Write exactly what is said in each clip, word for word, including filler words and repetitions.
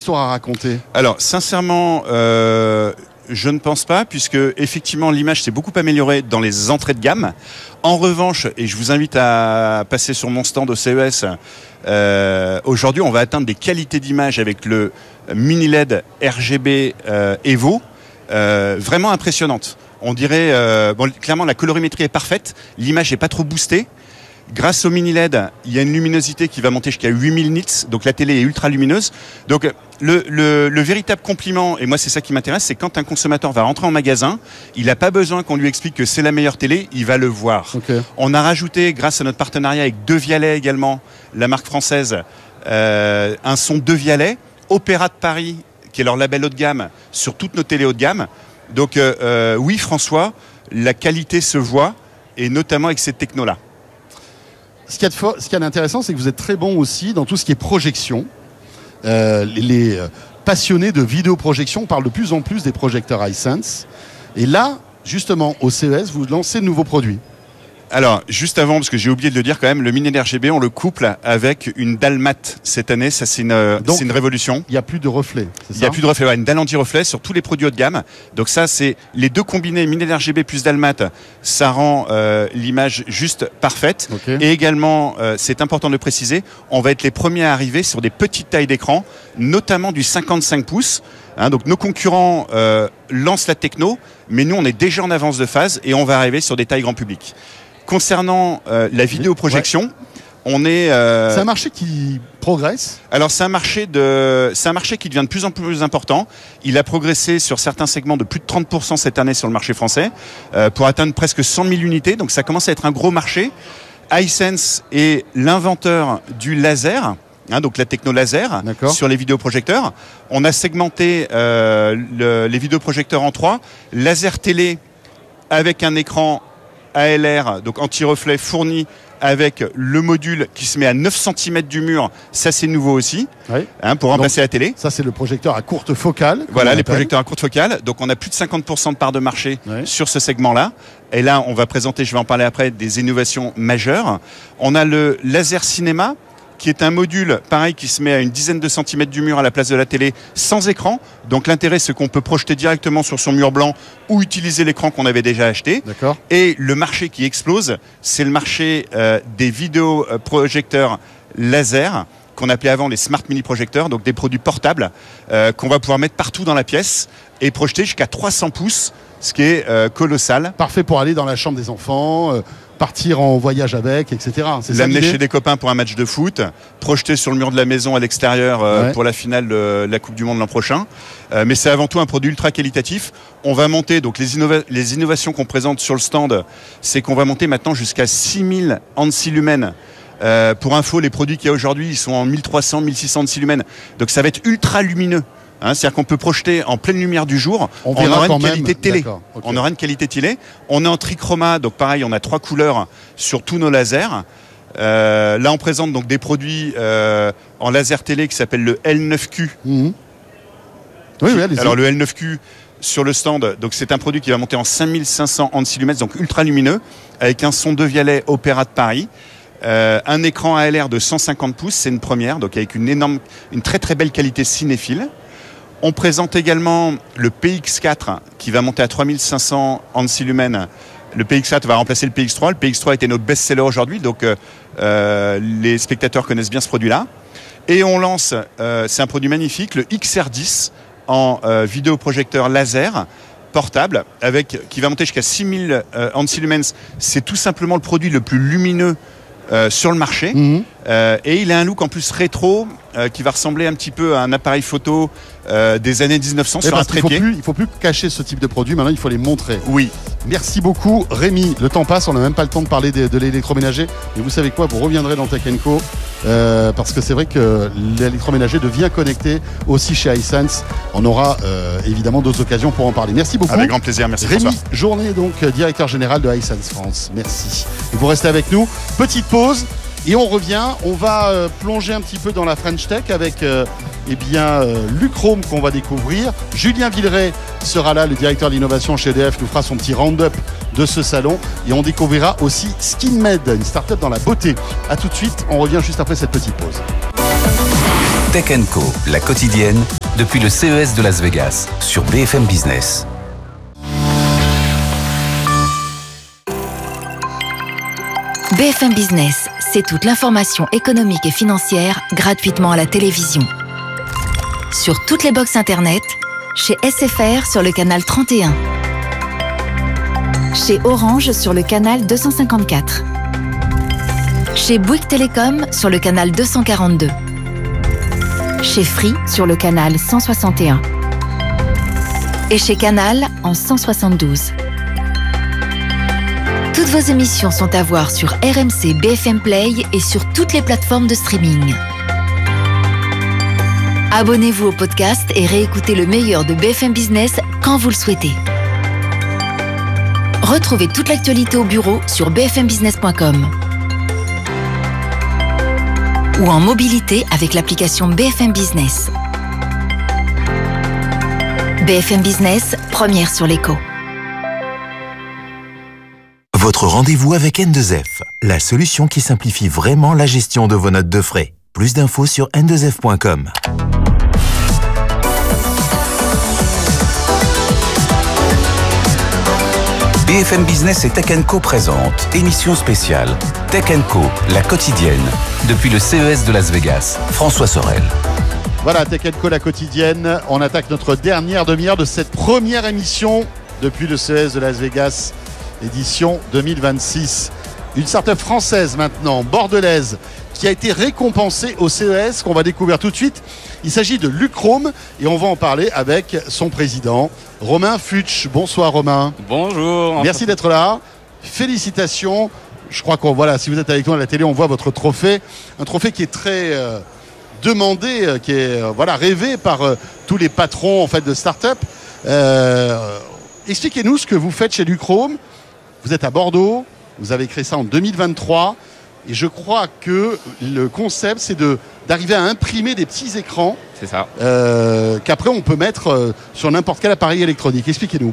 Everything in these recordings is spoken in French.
histoire à raconter ? Alors, sincèrement, euh, je ne pense pas, puisque effectivement l'image s'est beaucoup améliorée dans les entrées de gamme. En revanche, et je vous invite à passer sur mon stand au C E S, euh, aujourd'hui on va atteindre des qualités d'image avec le mini L E D R G B euh, Evo, euh, vraiment impressionnantes. On dirait, euh, bon, clairement la colorimétrie est parfaite, l'image n'est pas trop boostée. Grâce au mini L E D, il y a une luminosité qui va monter jusqu'à huit mille nits, donc la télé est ultra lumineuse. Donc le, le, le véritable compliment, et moi c'est ça qui m'intéresse, c'est quand un consommateur va rentrer en magasin, il n'a pas besoin qu'on lui explique que c'est la meilleure télé, il va le voir. Okay. On a rajouté, grâce à notre partenariat avec De Vialet également, la marque française, euh, un son De Vialet, Opéra de Paris, qui est leur label haut de gamme, sur toutes nos télés haut de gamme. Donc euh, euh, oui François, la qualité se voit, et notamment avec cette techno-là. Ce qu'il y a de fort, ce qu'il y a d'intéressant, c'est que vous êtes très bon aussi dans tout ce qui est projection. Euh, les, les passionnés de vidéoprojection parlent de plus en plus des projecteurs iSense. Et là, justement, au C E S, vous lancez de nouveaux produits. Alors, juste avant, parce que j'ai oublié de le dire quand même, le mini L E D R G B, on le couple avec une dalle mat cette année. Ça, c'est une, Donc, c'est une révolution. Il n'y a plus de reflets, c'est ça ? Il n'y a plus de reflets, ouais, une dalle anti-reflet sur tous les produits haut de gamme. Donc ça, c'est les deux combinés, mini L E D R G B plus dalle mat, ça rend euh, l'image juste parfaite. Okay. Et également, euh, c'est important de le préciser, on va être les premiers à arriver sur des petites tailles d'écran, notamment du cinquante-cinq pouces. Hein, donc nos concurrents euh, lancent la techno, mais nous, on est déjà en avance de phase et on va arriver sur des tailles grand public. Concernant euh, la vidéoprojection, ouais. on est... Euh... C'est un marché qui progresse ? Alors c'est un marché de, c'est un marché qui devient de plus en plus important. Il a progressé sur certains segments de plus de trente pour cent cette année sur le marché français, euh, pour atteindre presque cent mille unités. Donc ça commence à être un gros marché. iSense est l'inventeur du laser. Hein, donc la techno laser D'accord. sur les vidéoprojecteurs. On a segmenté euh, le, les vidéoprojecteurs en trois. Laser télé avec un écran A L R, donc anti-reflet fourni avec le module qui se met à neuf centimètres du mur, ça c'est nouveau aussi, oui. hein, pour remplacer donc, la télé. Ça c'est le projecteur à courte focale. Voilà, les projecteurs à courte focale. Donc on a plus de cinquante pour cent de part de marché oui. sur ce segment-là. Et là on va présenter, je vais en parler après, des innovations majeures. On a le laser cinéma, qui est un module, pareil, qui se met à une dizaine de centimètres du mur à la place de la télé, sans écran. Donc l'intérêt, c'est qu'on peut projeter directement sur son mur blanc ou utiliser l'écran qu'on avait déjà acheté. D'accord. Et le marché qui explose, c'est le marché euh, des vidéoprojecteurs laser, qu'on appelait avant les smart mini projecteurs, donc des produits portables euh, qu'on va pouvoir mettre partout dans la pièce et projeter jusqu'à trois cents pouces, ce qui est euh, colossal. Parfait pour aller dans la chambre des enfants, euh, partir en voyage avec, et cetera. C'est L'amener ça, chez des copains pour un match de foot, projeter sur le mur de la maison à l'extérieur euh, ouais. pour la finale de la Coupe du Monde l'an prochain. Euh, mais c'est avant tout un produit ultra qualitatif. On va monter, donc les, innova- les innovations qu'on présente sur le stand, c'est qu'on va monter maintenant jusqu'à six mille ANSI lumens. Euh, pour info, les produits qu'il y a aujourd'hui, ils sont en mille trois cents, mille six cents ANSI lumens. Donc ça va être ultra lumineux. Hein, c'est-à-dire qu'on peut projeter en pleine lumière du jour, on, on aura une qualité même. télé. Okay. On aura une qualité télé. On est en trichroma, donc pareil, on a trois couleurs sur tous nos lasers. Euh, là, on présente donc des produits euh, en laser télé qui s'appellent le L neuf Q. Mmh. Oui, oui, allez-y. Alors le L neuf Q sur le stand, donc c'est un produit qui va monter en cinq mille cinq cents ANSI lumens, donc ultra lumineux, avec un son De Vialet Opéra de Paris. Euh, un écran A L R de cent cinquante pouces, c'est une première, donc avec une énorme, une très très belle qualité cinéphile. On présente également le P X quatre qui va monter à trois mille cinq cents ANSI lumens. Le P X quatre va remplacer le P X trois. Le P X trois était notre best-seller aujourd'hui, donc euh, les spectateurs connaissent bien ce produit-là. Et on lance, euh, c'est un produit magnifique, le X R dix en euh, vidéoprojecteur laser portable, avec, qui va monter jusqu'à six mille euh, ANSI lumens. C'est tout simplement le produit le plus lumineux Euh, sur le marché mmh. euh, et il a un look en plus rétro euh, qui va ressembler un petit peu à un appareil photo euh, des années dix-neuf cents sur un trépied. Il ne faut plus cacher ce type de produit, maintenant il faut les montrer. Oui. Merci beaucoup Rémi, le temps passe, on n'a même pas le temps de parler de, de l'électroménager, mais vous savez quoi, vous reviendrez dans Tech and Co euh, parce que c'est vrai que l'électroménager devient connecté aussi chez iSense. On aura euh, évidemment d'autres occasions pour en parler. Merci beaucoup. Avec grand plaisir, merci Rémi François. Journet, donc directeur général de iSense France. Merci. Et vous restez avec nous. Petite pause. Et on revient, on va euh, plonger un petit peu dans la French Tech avec euh, eh bien, euh, Luc Rome qu'on va découvrir. Julien Villeray sera là, le directeur d'innovation chez E D F, nous fera son petit round-up de ce salon. Et on découvrira aussi SkinMed, une start-up dans la beauté. A tout de suite, on revient juste après cette petite pause. Tech and Co, la quotidienne, depuis le C E S de Las Vegas sur B F M Business. B F M Business, c'est toute l'information économique et financière gratuitement à la télévision. Sur toutes les box internet, chez S F R sur le canal trente et un, chez Orange sur le canal deux cent cinquante-quatre, chez Bouygues Télécom sur le canal deux cent quarante-deux, chez Free sur le canal cent soixante et un et chez Canal en cent soixante-douze. Toutes vos émissions sont à voir sur R M C B F M Play et sur toutes les plateformes de streaming. Abonnez-vous au podcast et réécoutez le meilleur de B F M Business quand vous le souhaitez. Retrouvez toute l'actualité au bureau sur b f m business point com ou en mobilité avec l'application B F M Business. B F M Business, première sur l'écho. Votre rendez-vous avec N deux F, la solution qui simplifie vraiment la gestion de vos notes de frais. Plus d'infos sur n deux f point com. B F M Business et Tech and Co présente émission spéciale Tech and Co, la quotidienne, depuis le C E S de Las Vegas. François Sorel. Voilà, Tech and Co, la quotidienne. On attaque notre dernière demi-heure de cette première émission depuis le C E S de Las Vegas, édition deux mille vingt-six. Une start-up française maintenant, bordelaise, qui a été récompensée au C E S, qu'on va découvrir tout de suite. Il s'agit de Lucrome et on va en parler avec son président, Romain Futsch. Bonsoir Romain. Bonjour. Merci d'être là. Félicitations. Je crois qu'on voilà, si vous êtes avec nous à la télé, on voit votre trophée. Un trophée qui est très euh, demandé, euh, qui est euh, voilà, rêvé par euh, tous les patrons en fait, de start-up. Euh, expliquez-nous ce que vous faites chez Lucrome. Vous êtes à Bordeaux, vous avez créé ça en deux mille vingt-trois et je crois que le concept c'est de, d'arriver à imprimer des petits écrans. C'est ça. Euh, qu'après on peut mettre euh, sur n'importe quel appareil électronique. Expliquez-nous.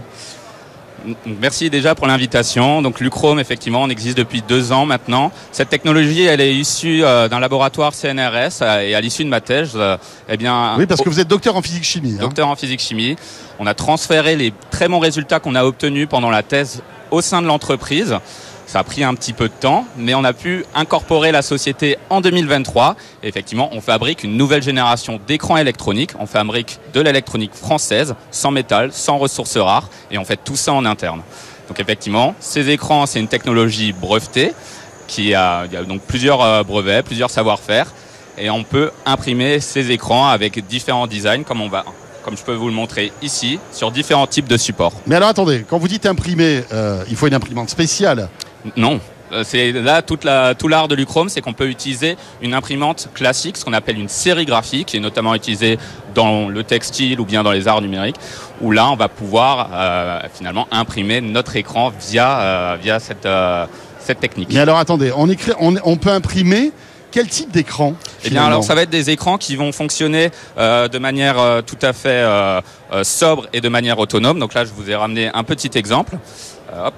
Merci déjà pour l'invitation. Donc Lucrome, effectivement, on existe depuis deux ans maintenant. Cette technologie, elle est issue euh, d'un laboratoire C N R S euh, et à l'issue de ma thèse, euh, eh bien, oui, parce que vous êtes docteur en physique-chimie. Docteur hein. en physique-chimie. On a transféré les très bons résultats qu'on a obtenus pendant la thèse au sein de l'entreprise. Ça a pris un petit peu de temps, mais on a pu incorporer la société en deux mille vingt-trois. Et effectivement, on fabrique une nouvelle génération d'écrans électroniques. On fabrique de l'électronique française, sans métal, sans ressources rares, et on fait tout ça en interne. Donc effectivement, ces écrans, c'est une technologie brevetée, qui a, il y a donc plusieurs brevets, plusieurs savoir-faire, et on peut imprimer ces écrans avec différents designs, comme on va... comme je peux vous le montrer ici, sur différents types de supports. Mais alors attendez, quand vous dites imprimer, euh, il faut une imprimante spéciale. Non, c'est là toute la, tout l'art de Lucrome, c'est qu'on peut utiliser une imprimante classique, ce qu'on appelle une sérigraphie, qui est notamment utilisée dans le textile ou bien dans les arts numériques, où là on va pouvoir euh, finalement imprimer notre écran via, euh, via cette, euh, cette technique. Mais alors attendez, on, écrit, on, on peut imprimer quel type d'écran ? Eh bien, alors ça va être des écrans qui vont fonctionner euh, de manière euh, tout à fait euh, euh, sobre et de manière autonome. Donc là, je vous ai ramené un petit exemple. Euh, hop.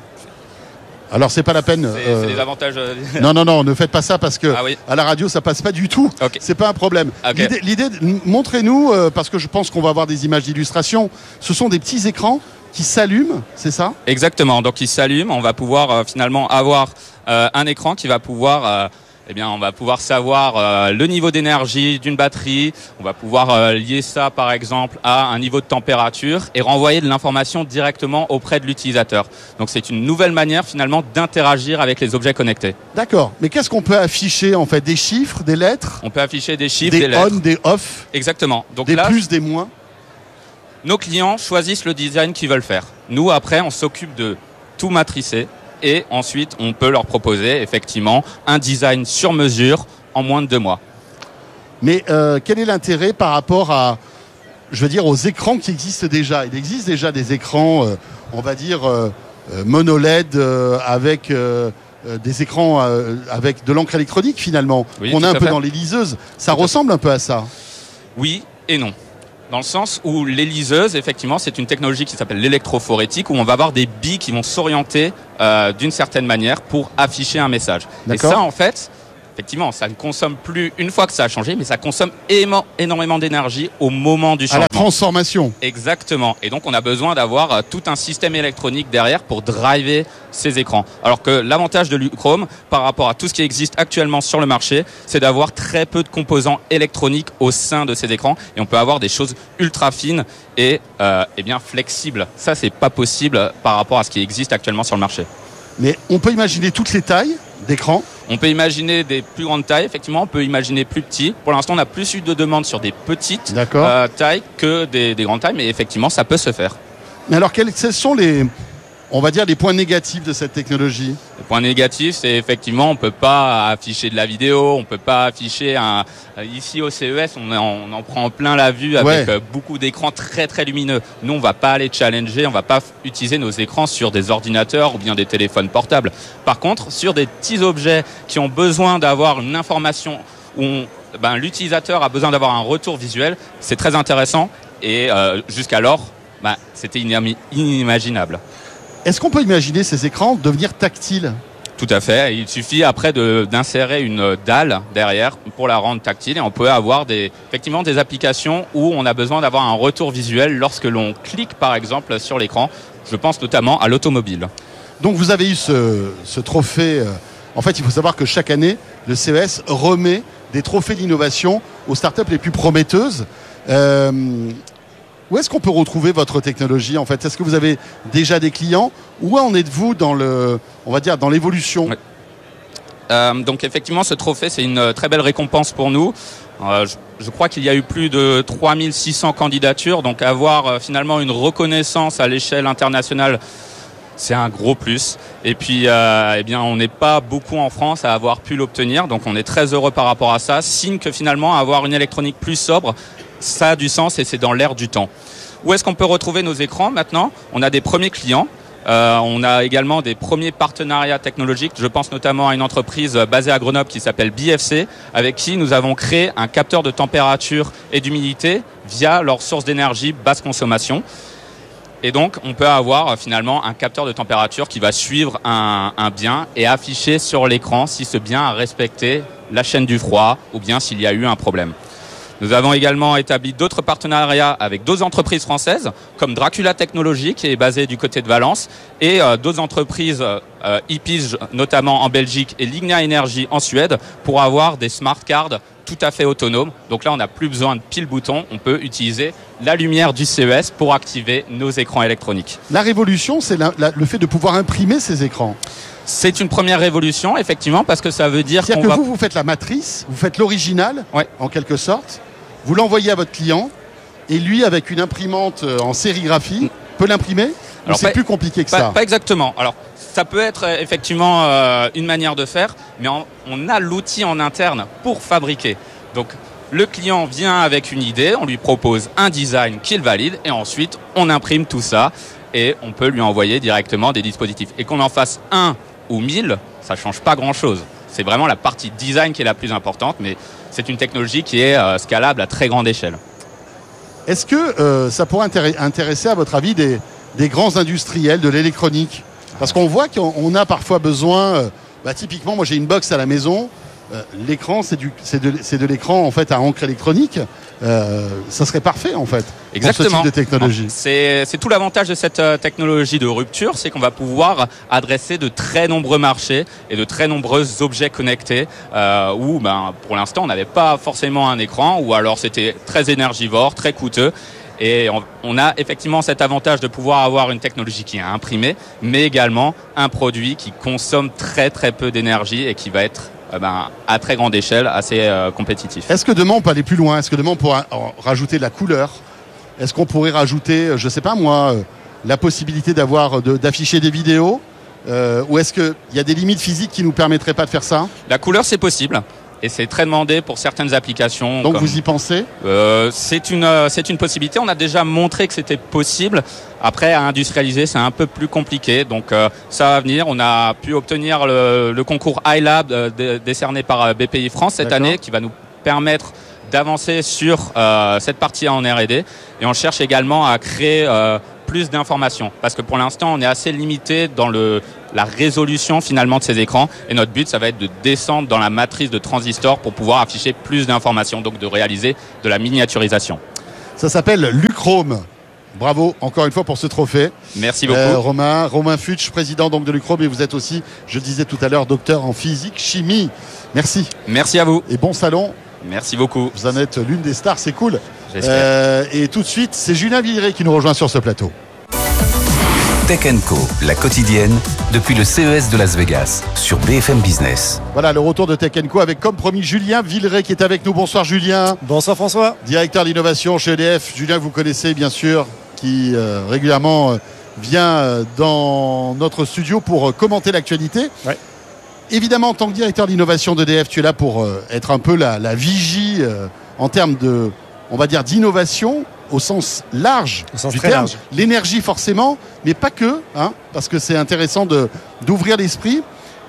Alors c'est pas la peine. C'est, euh... c'est des avantages. Euh... Non non non, ne faites pas ça parce que ah, oui. à la radio ça passe pas du tout. Okay. C'est pas un problème. Okay. L'idée, l'idée, montrez-nous euh, parce que je pense qu'on va avoir des images d'illustration. Ce sont des petits écrans qui s'allument, c'est ça ? Exactement. Donc ils s'allument. On va pouvoir euh, finalement avoir euh, un écran qui va pouvoir euh, eh bien, on va pouvoir savoir euh, le niveau d'énergie d'une batterie. On va pouvoir euh, lier ça, par exemple, à un niveau de température et renvoyer de l'information directement auprès de l'utilisateur. Donc, c'est une nouvelle manière, finalement, d'interagir avec les objets connectés. D'accord. Mais qu'est-ce qu'on peut afficher, en fait ? Des chiffres, des lettres ? On peut afficher des chiffres, des, des lettres. on, des off. Exactement. Donc des là, plus, des moins. Nos clients choisissent le design qu'ils veulent faire. Nous, après, on s'occupe de tout matricer. Et ensuite, on peut leur proposer effectivement un design sur mesure en moins de deux mois. Mais euh, quel est l'intérêt par rapport à, je veux dire, aux écrans qui existent déjà ? Il existe déjà des écrans, euh, on va dire, euh, mono L E D euh, avec euh, des écrans euh, avec de l'encre électronique finalement. Oui, on a un peu fait. dans les liseuses. Ça tout ressemble un peu à ça. Oui et non. Dans le sens où les liseuses, effectivement, c'est une technologie qui s'appelle l'électrophorétique, où on va avoir des billes qui vont s'orienter euh, d'une certaine manière pour afficher un message. D'accord. Et ça, en fait, effectivement, ça ne consomme plus une fois que ça a changé, mais ça consomme émo- énormément d'énergie au moment du À changement. la transformation. Exactement. Et donc, on a besoin d'avoir euh, tout un système électronique derrière pour driver ces écrans. Alors que l'avantage de Luchrome, par rapport à tout ce qui existe actuellement sur le marché, c'est d'avoir très peu de composants électroniques au sein de ces écrans. Et on peut avoir des choses ultra fines et, euh, et bien flexibles. Ça, c'est pas possible par rapport à ce qui existe actuellement sur le marché. Mais on peut imaginer toutes les tailles d'écran. On peut imaginer des plus grandes tailles, effectivement, on peut imaginer plus petits. Pour l'instant, on a plus eu de demandes sur des petites euh, tailles que des, des grandes tailles, mais effectivement, ça peut se faire. Mais alors, quels, quels sont les, on va dire, les points négatifs de cette technologie ? Le point négatif, c'est effectivement, on peut pas afficher de la vidéo, on peut pas afficher un. Ici au C E S, on, on en prend plein la vue avec ouais. beaucoup d'écrans très très lumineux. Nous, on va pas aller challenger, on va pas utiliser nos écrans sur des ordinateurs ou bien des téléphones portables. Par contre, sur des petits objets qui ont besoin d'avoir une information où on, ben, l'utilisateur a besoin d'avoir un retour visuel, c'est très intéressant. Et euh, jusqu'alors, ben, c'était inimaginable. Est-ce qu'on peut imaginer ces écrans devenir tactiles ? Tout à fait. Il suffit après de, d'insérer une dalle derrière pour la rendre tactile et on peut avoir des, effectivement des applications où on a besoin d'avoir un retour visuel lorsque l'on clique par exemple sur l'écran. Je pense notamment à l'automobile. Donc vous avez eu ce, ce trophée. En fait, il faut savoir que chaque année, le C E S remet des trophées d'innovation aux startups les plus prometteuses. Euh, Où est-ce qu'on peut retrouver votre technologie en fait ? Est-ce que vous avez déjà des clients ? Où en êtes-vous dans le, on va dire, dans l'évolution ? Ouais. euh, Donc effectivement, ce trophée, c'est une très belle récompense pour nous. Euh, je, je crois qu'il y a eu plus de trois mille six cents candidatures, donc avoir euh, finalement une reconnaissance à l'échelle internationale, c'est un gros plus. Et puis, euh, eh bien, on n'est pas beaucoup en France à avoir pu l'obtenir, donc on est très heureux par rapport à ça. Signe que finalement, avoir une électronique plus sobre, ça a du sens et c'est dans l'air du temps. Où est-ce qu'on peut retrouver nos écrans maintenant ? On a des premiers clients. Euh, on a également des premiers partenariats technologiques. Je pense notamment à une entreprise basée à Grenoble qui s'appelle B F C, avec qui nous avons créé un capteur de température et d'humidité via leur source d'énergie basse consommation. Et donc, on peut avoir euh, finalement un capteur de température qui va suivre un, un bien et afficher sur l'écran si ce bien a respecté la chaîne du froid ou bien s'il y a eu un problème. Nous avons également établi d'autres partenariats avec d'autres entreprises françaises, comme Dracula Technologies, qui est basée du côté de Valence, et euh, d'autres entreprises, euh, Ipige notamment en Belgique, et Ligna Energy en Suède, pour avoir des smart cards tout à fait autonomes. Donc là, on n'a plus besoin de pile-bouton, on peut utiliser la lumière du C E S pour activer nos écrans électroniques. La révolution, c'est la, la, le fait de pouvoir imprimer ces écrans. C'est une première révolution, effectivement, parce que ça veut dire C'est-à-dire qu'on que va... vous, vous faites la matrice, vous faites l'original, ouais. en quelque sorte, vous l'envoyez à votre client, et lui, avec une imprimante en sérigraphie, mm. peut l'imprimer. Ou c'est pas, plus compliqué que pas, ça ? Pas exactement. Alors, ça peut être effectivement euh, une manière de faire, mais on, on a l'outil en interne pour fabriquer. Donc, le client vient avec une idée, on lui propose un design qu'il valide, et ensuite, on imprime tout ça, et on peut lui envoyer directement des dispositifs. Et qu'on en fasse un ou mille, ça ne change pas grand-chose. C'est vraiment la partie design qui est la plus importante, mais c'est une technologie qui est euh, scalable à très grande échelle. Est-ce que euh, ça pourrait intéresser, à votre avis, des, des grands industriels de l'électronique ? Parce qu'on voit qu'on a parfois besoin... Euh, bah, typiquement, moi j'ai une box à la maison, euh, l'écran c'est, du, c'est, de, c'est de l'écran en fait, à encre électronique. Euh, ça serait parfait en fait. Exactement. Pour ce type de technologie. C'est, c'est tout l'avantage de cette euh, technologie de rupture, c'est qu'on va pouvoir adresser de très nombreux marchés et de très nombreux objets connectés euh, où ben, pour l'instant on n'avait pas forcément un écran ou alors c'était très énergivore, très coûteux. Et on, on a effectivement cet avantage de pouvoir avoir une technologie qui est imprimée, mais également un produit qui consomme très très peu d'énergie et qui va être eh ben, à très grande échelle assez euh, compétitif. Est-ce que demain on peut aller plus loin ? Est-ce que demain on pourra rajouter de la couleur ? Est-ce qu'on pourrait rajouter, je sais pas moi, la possibilité d'avoir de, d'afficher des vidéos ? euh, Ou est-ce qu'il y a des limites physiques qui nous permettraient pas de faire ça ? La couleur, c'est possible. Et c'est très demandé pour certaines applications. Donc comme, vous y pensez ? euh, c'est une euh, c'est une possibilité. On a déjà montré que c'était possible. Après, à industrialiser, c'est un peu plus compliqué. Donc euh, ça va venir. On a pu obtenir le, le concours iLab euh, dé, décerné par B P I France cette D'accord. année, qui va nous permettre d'avancer sur euh, cette partie en R et D. Et on cherche également à créer euh, plus d'informations. Parce que pour l'instant, on est assez limité dans le, la résolution finalement de ces écrans. Et notre but, ça va être de descendre dans la matrice de transistors pour pouvoir afficher plus d'informations, donc de réaliser de la miniaturisation. Ça s'appelle Luchrome. Bravo encore une fois pour ce trophée. Merci beaucoup. Euh, Romain, Romain Futsch, président donc de Luchrome, et vous êtes aussi, je le disais tout à l'heure, docteur en physique, chimie. Merci. Merci à vous. Et bon salon. Merci beaucoup. Vous en êtes l'une des stars, c'est cool. J'espère. Euh, et tout de suite, c'est Julien Villeray qui nous rejoint sur ce plateau. Tech and Co, la quotidienne, depuis le C E S de Las Vegas, sur B F M Business. Voilà le retour de Tech and Co avec, comme promis, Julien Villeray qui est avec nous. Bonsoir Julien. Bonsoir François. Directeur d'innovation chez E D F. Julien, vous connaissez bien sûr, qui euh, régulièrement euh, vient euh, dans notre studio pour euh, commenter l'actualité. Ouais. Évidemment, en tant que directeur d'innovation d'E D F, tu es là pour euh, être un peu la, la vigie euh, en termes de, on va dire, d'innovation au sens large Au sens du très terme. large. L'énergie forcément, mais pas que, hein, parce que c'est intéressant de, d'ouvrir l'esprit.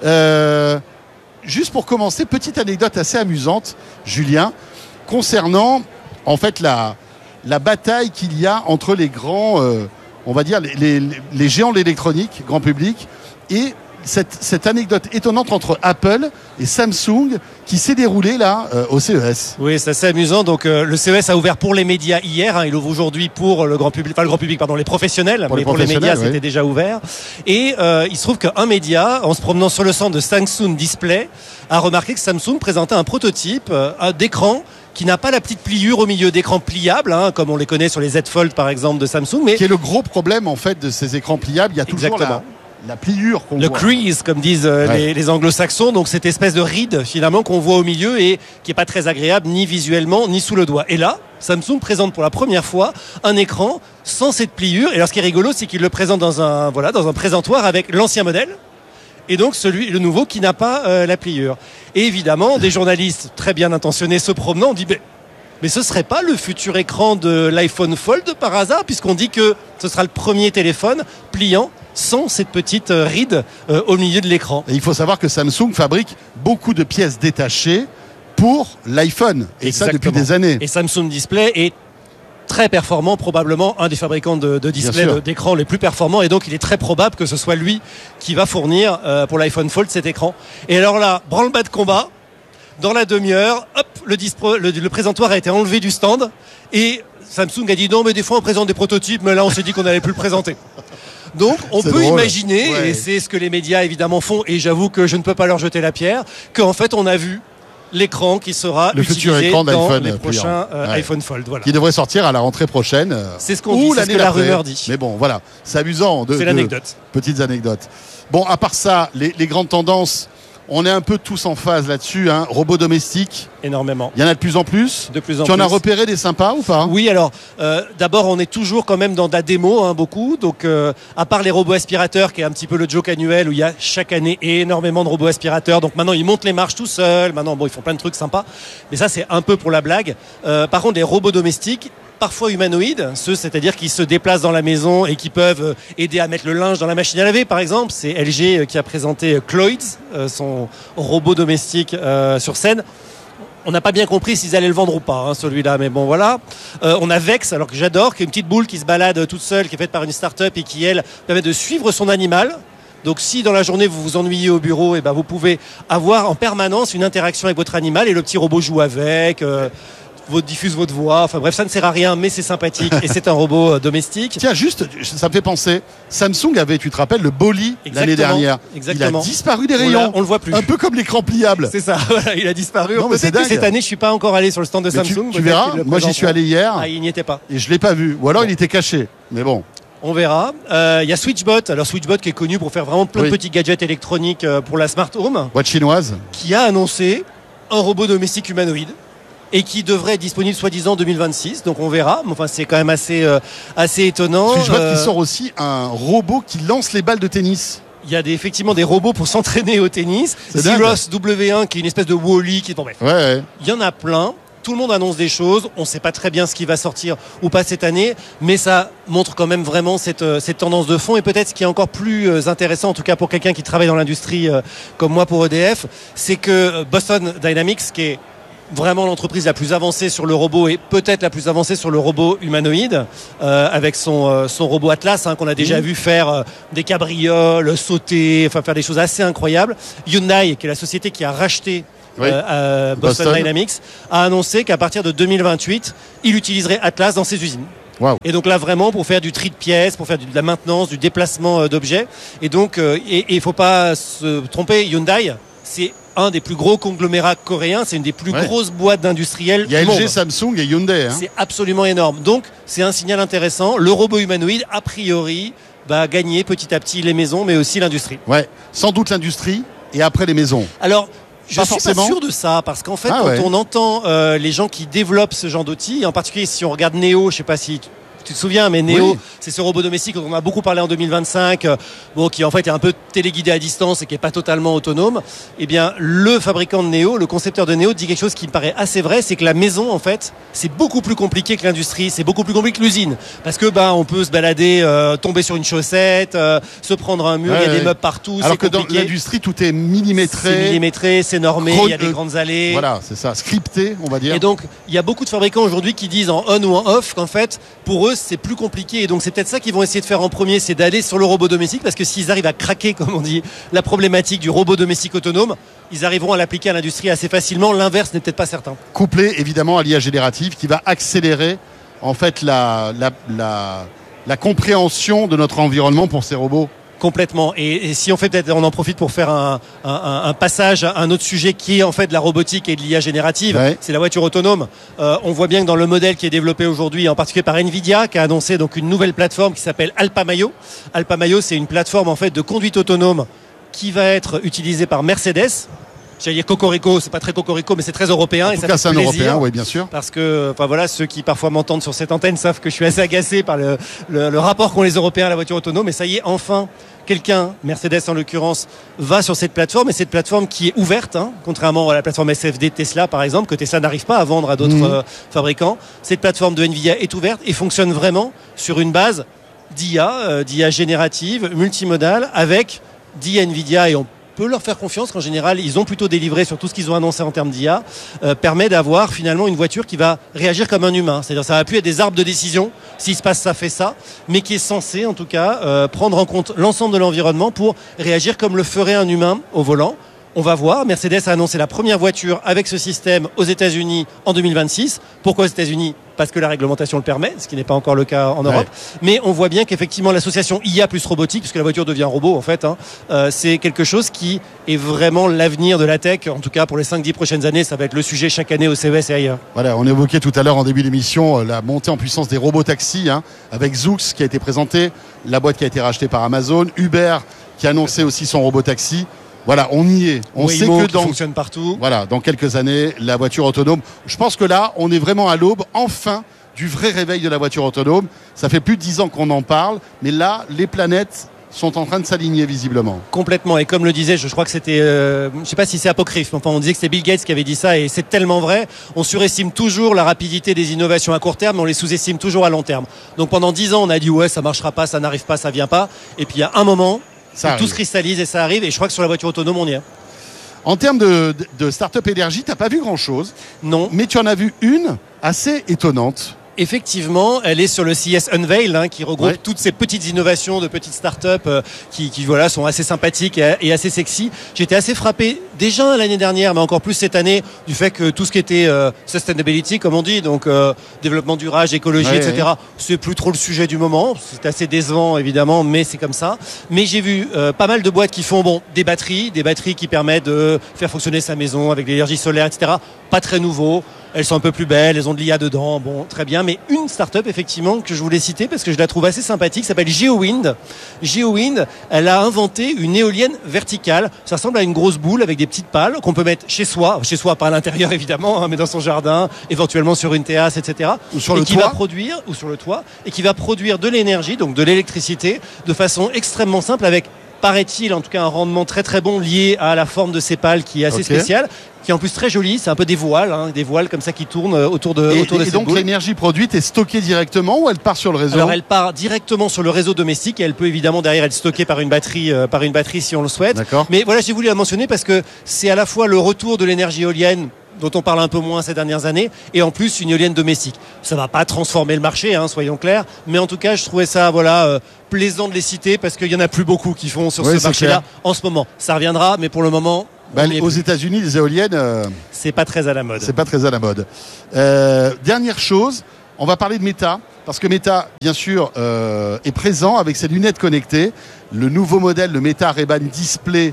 Euh, juste pour commencer, petite anecdote assez amusante, Julien, concernant en fait la, la bataille qu'il y a entre les grands, euh, on va dire, les, les, les géants de l'électronique, grand public, et cette, cette anecdote étonnante entre Apple et Samsung qui s'est déroulée là euh, au C E S. Oui, c'est assez amusant. Donc euh, le C E S a ouvert pour les médias hier. Hein, il ouvre aujourd'hui pour le grand public, enfin le grand public, pardon, les professionnels. Pour mais les pour les médias, professionnels, c'était oui. déjà ouvert. Et euh, il se trouve qu'un média, en se promenant sur le stand de Samsung Display, a remarqué que Samsung présentait un prototype euh, d'écran qui n'a pas la petite pliure au milieu d'écran pliable, hein, comme on les connaît sur les Z Fold par exemple de Samsung, mais Qui est le gros problème en fait de ces écrans pliables. Il y a toujours la, Exactement. la pliure qu'on le voit. crease, comme disent euh, Ouais. les, les anglo-saxons, donc cette espèce de ride finalement qu'on voit au milieu et qui est pas très agréable ni visuellement ni sous le doigt. Et là, Samsung présente pour la première fois un écran sans cette pliure. Et alors ce qui est rigolo, c'est qu'il le présente dans un voilà dans un présentoir avec l'ancien modèle. Et donc celui, le nouveau qui n'a pas euh, la pliure. Et évidemment, des journalistes très bien intentionnés se promenant ont dit mais, mais ce serait pas le futur écran de l'iPhone Fold par hasard, puisqu'on dit que ce sera le premier téléphone pliant sans cette petite euh, ride euh, au milieu de l'écran. Et il faut savoir que Samsung fabrique beaucoup de pièces détachées pour l'iPhone. Et ça depuis Exactement. des années. Et Samsung Display est très performant, probablement un des fabricants de, de displays sûr. de- d'écran les plus performants, et donc il est très probable que ce soit lui qui va fournir euh, pour l'iPhone Fold cet écran. Et alors là, branle-bas de combat, dans la demi-heure, hop, le, dispro- le, le présentoir a été enlevé du stand, et Samsung a dit non mais des fois on présente des prototypes, mais là on s'est dit qu'on n'allait plus le présenter. Donc on C'est peut drôle. imaginer, Ouais. et c'est ce que les médias évidemment font, et j'avoue que je ne peux pas leur jeter la pierre, qu'en fait on a vu l'écran qui sera Le futur utilisé écran dans d'iPhone les pliant. prochains euh, Ouais. iPhone Fold. Voilà. Qui devrait sortir à la rentrée prochaine. euh, C'est ce qu'on ou dit, c'est ce l'année que la d'après. rumeur dit. Mais bon, voilà, c'est amusant. de- C'est de- l'anecdote. Petites anecdotes. Bon, à part ça, les, les grandes tendances, on est un peu tous en phase là-dessus. Hein. Robots domestiques, Énormément. il y en a de plus en plus. De plus en Tu en plus. as repéré des sympas ou pas? Oui, alors, euh, d'abord, on est toujours quand même dans de la démo, hein, beaucoup. Donc, euh, à part les robots aspirateurs, qui est un petit peu le joke annuel, où il y a chaque année énormément de robots aspirateurs. Donc, maintenant, ils montent les marches tout seuls. Maintenant, bon, ils font plein de trucs sympas. Mais ça, c'est un peu pour la blague. Euh, par contre, les robots domestiques, parfois humanoïdes, ceux, c'est-à-dire qui se déplacent dans la maison et qui peuvent euh, aider à mettre le linge dans la machine à laver, par exemple. C'est L G euh, qui a présenté euh, Cloids, euh, son robot domestique euh, sur scène. On n'a pas bien compris s'ils allaient le vendre ou pas, hein, celui-là, mais bon, voilà. Euh, on a Vex, alors que j'adore, qui est une petite boule qui se balade toute seule, qui est faite par une start-up et qui, elle, permet de suivre son animal. Donc, si dans la journée vous vous ennuyez au bureau, et ben, vous pouvez avoir en permanence une interaction avec votre animal et le petit robot joue avec. Euh, votre, diffuse votre voix, enfin bref, ça ne sert à rien, mais c'est sympathique et c'est un robot euh, domestique. Tiens, juste, ça me fait penser. Samsung avait, tu te rappelles, le Bolly l'année Exactement, dernière. exactement. Il a disparu des On rayons. l'a- on le voit plus. Un peu comme l'écran pliable. C'est ça, voilà, il a disparu. Non, mais c'est Peut-être que dingue. cette année, je suis pas encore allé sur le stand de Mais tu- Samsung. tu peut-être verras, qu'ils le moi, j'y suis présenteront. allé hier. Ah, il n'y était pas. Et je l'ai pas vu. Ou alors il était caché. Mais bon. On verra. Euh, Il y a Switchbot. Alors Switchbot qui est connu pour faire vraiment plein Oui. de petits gadgets électroniques euh, pour la smart home, Boîte chinoise. qui a annoncé un robot domestique humanoïde et qui devrait être disponible soi-disant en deux mille vingt-six. Donc on verra. Mais enfin, c'est quand même assez, euh, assez étonnant. Switchbot Euh, qui sort aussi un robot qui lance les balles de tennis. Il y a des, effectivement des robots pour s'entraîner au tennis. C'est dingue. Zeros W un qui est une espèce de Wall-E qui est bon, bref. Ouais, ouais. Il y en a plein. Tout le monde annonce des choses. On ne sait pas très bien ce qui va sortir ou pas cette année, mais ça montre quand même vraiment cette, euh, cette tendance de fond. Et peut-être ce qui est encore plus euh, intéressant, en tout cas pour quelqu'un qui travaille dans l'industrie euh, comme moi pour E D F, c'est que euh, Boston Dynamics, qui est vraiment l'entreprise la plus avancée sur le robot et peut-être la plus avancée sur le robot humanoïde, euh, avec son, euh, son robot Atlas, hein, qu'on a déjà mmh. vu faire euh, des cabrioles, sauter, enfin faire des choses assez incroyables. Hyundai, qui est la société qui a racheté oui. euh, Boston, Boston Dynamics, a annoncé qu'à partir de deux mille vingt-huit, il utiliserait Atlas dans ses usines. Wow. Et donc là vraiment pour faire du tri de pièces, pour faire du, de la maintenance, du déplacement euh, d'objets. Et donc euh, et il faut pas se tromper, Hyundai, c'est un des plus gros conglomérats coréens, c'est une des plus ouais. grosses boîtes d'industriels. Il y a L G, Samsung et Hyundai. Hein. C'est absolument énorme. Donc c'est un signal intéressant. Le robot humanoïde, a priori, va gagner petit à petit les maisons, mais aussi l'industrie. Ouais, sans doute l'industrie et après les maisons. Alors. Je ne suis pas sûr de ça, parce qu'en fait, ah, quand ouais. on entend euh, les gens qui développent ce genre d'outils, en particulier si on regarde Neo, je ne sais pas si tu, tu te souviens, mais Neo, oui. c'est ce robot domestique dont on a beaucoup parlé en deux mille vingt-cinq, euh, bon, qui en fait est un peu téléguidé à distance et qui n'est pas totalement autonome. Eh bien, le fabricant de Neo, le concepteur de Neo, dit quelque chose qui me paraît assez vrai, c'est que la maison, en fait, c'est beaucoup plus compliqué que l'industrie, c'est beaucoup plus compliqué que l'usine, parce que bah, on peut se balader, euh, tomber sur une chaussette, euh, se prendre un mur, il ouais, y a ouais. des meubles partout. Alors c'est que compliqué. Dans l'industrie, tout est millimétré. C'est millimétré, c'est normé, il y a des grandes allées. Voilà, c'est ça, scripté, on va dire. Et donc, il y a beaucoup de fabricants aujourd'hui qui disent en on ou en off qu'en fait, pour eux, c'est plus compliqué. Et donc, c'est peut-être ça qu'ils vont essayer de faire en premier, c'est d'aller sur le robot domestique, parce que s'ils arrivent à craquer, comme on dit, la problématique du robot domestique autonome, ils arriveront à l'appliquer à l'industrie assez facilement. L'inverse n'est peut-être pas certain. Couplé évidemment à l'I A générative qui va accélérer en fait la, la, la, la compréhension de notre environnement pour ces robots. Complètement. Et, et si on fait peut-être, on en profite pour faire un, un, un passage à un autre sujet qui est en fait de la robotique et de l'I A générative. Ouais. C'est la voiture autonome. Euh, on voit bien que dans le modèle qui est développé aujourd'hui, en particulier par Nvidia, qui a annoncé donc une nouvelle plateforme qui s'appelle Alpamayo. Alpamayo, c'est une plateforme en fait de conduite autonome qui va être utilisée par Mercedes. J'allais dire Cocorico, c'est pas très Cocorico, mais c'est très européen. En et tout ça cas, fait c'est un plaisir européen, oui, bien sûr. Parce que, enfin voilà, ceux qui parfois m'entendent sur cette antenne savent que je suis assez agacé par le, le, le rapport qu'ont les Européens à la voiture autonome. Mais ça y est, enfin, quelqu'un, Mercedes en l'occurrence, va sur cette plateforme. Et cette plateforme qui est ouverte, hein, contrairement à la plateforme S F D Tesla, par exemple, que Tesla n'arrive pas à vendre à d'autres mmh. euh, fabricants. Cette plateforme de Nvidia est ouverte et fonctionne vraiment sur une base d'I A, euh, d'I A générative, multimodale, avec d'I A Nvidia, et on peut leur faire confiance qu'en général ils ont plutôt délivré sur tout ce qu'ils ont annoncé en termes d'I A, euh, permet d'avoir finalement une voiture qui va réagir comme un humain, c'est-à-dire ça va plus être des arbres de décision, s'il se passe ça fait ça, mais qui est censé en tout cas euh, prendre en compte l'ensemble de l'environnement pour réagir comme le ferait un humain au volant. On va voir, Mercedes a annoncé la première voiture avec ce système aux États-Unis en deux mille vingt-six. Pourquoi aux États-Unis ? Parce que la réglementation le permet, ce qui n'est pas encore le cas en Europe. Ouais. Mais on voit bien qu'effectivement l'association I A plus robotique, puisque la voiture devient robot en fait, hein, euh, c'est quelque chose qui est vraiment l'avenir de la tech. En tout cas pour les cinq dix prochaines années, ça va être le sujet chaque année au C E S et ailleurs. Voilà, on évoquait tout à l'heure en début d'émission la montée en puissance des robots taxis, hein, avec Zoox qui a été présenté, la boîte qui a été rachetée par Amazon, Uber qui a annoncé aussi son robot taxi. Voilà, on y est. On Waymo sait que dans, fonctionne partout. Voilà, dans quelques années, la voiture autonome. Je pense que là, on est vraiment à l'aube, enfin, du vrai réveil de la voiture autonome. Ça fait plus de dix ans qu'on en parle, mais là, les planètes sont en train de s'aligner visiblement. Complètement. Et comme le disait, je crois que c'était, euh, je sais pas si c'est apocryphe, mais enfin, on disait que c'était Bill Gates qui avait dit ça, et c'est tellement vrai. On surestime toujours la rapidité des innovations à court terme, mais on les sous-estime toujours à long terme. Donc pendant dix ans, on a dit ouais, ça marchera pas, ça n'arrive pas, ça vient pas. Et puis il y a un moment. Ça tout se cristallise et ça arrive, et je crois que sur la voiture autonome on y est. En termes de, de, de start-up énergie, tu n'as pas vu grand-chose. Non. Mais tu en as vu une assez étonnante. Effectivement, elle est sur le C E S Unveil, hein, qui regroupe ouais. toutes ces petites innovations de petites startups euh, qui, qui voilà, sont assez sympathiques et, et assez sexy. J'étais assez frappé déjà l'année dernière, mais encore plus cette année, du fait que tout ce qui était euh, sustainability, comme on dit, donc euh, développement durable, écologie, ouais, et cetera, ouais. c'est plus trop le sujet du moment. C'est assez décevant évidemment, mais c'est comme ça. Mais j'ai vu euh, pas mal de boîtes qui font bon des batteries, des batteries qui permettent de faire fonctionner sa maison avec l'énergie solaire, et cetera. Pas très nouveau. Elles sont un peu plus belles, elles ont de l'I A dedans, bon, très bien. Mais une start-up, effectivement, que je voulais citer parce que je la trouve assez sympathique, s'appelle GeoWind. GeoWind, elle a inventé une éolienne verticale. Ça ressemble à une grosse boule avec des petites pales qu'on peut mettre chez soi, chez soi, pas à l'intérieur évidemment, hein, mais dans son jardin, éventuellement sur une terrasse, et cetera. Ou sur et le qui toit. Va produire, ou sur le toit, et qui va produire de l'énergie, donc de l'électricité, de façon extrêmement simple avec, paraît-il, en tout cas un rendement très très bon lié à la forme de ces pales qui est assez okay. spéciale, qui est en plus très jolie, c'est un peu des voiles, hein, des voiles comme ça qui tournent autour de, et, autour de et cette donc boule. L'énergie produite est stockée directement ou elle part sur le réseau ? Alors elle part directement sur le réseau domestique et elle peut évidemment derrière être stockée par une batterie, euh, par une batterie si on le souhaite. D'accord. Mais voilà, j'ai voulu la mentionner parce que c'est à la fois le retour de l'énergie éolienne dont on parle un peu moins ces dernières années, et en plus une éolienne domestique. Ça va pas transformer le marché, hein, soyons clairs, mais en tout cas je trouvais ça voilà euh, plaisant de les citer parce qu'il y en a plus beaucoup qui font sur Oui, ce marché-là en ce moment. Ça reviendra, mais pour le moment, Bah, on y est aux plus. États-Unis, les éoliennes, euh, C'est pas très à la mode. c'est pas très à la mode. Euh, dernière chose, on va parler de Meta, parce que Meta, bien sûr, euh, est présent avec ses lunettes connectées. Le nouveau modèle, le Meta Ray-Ban Display,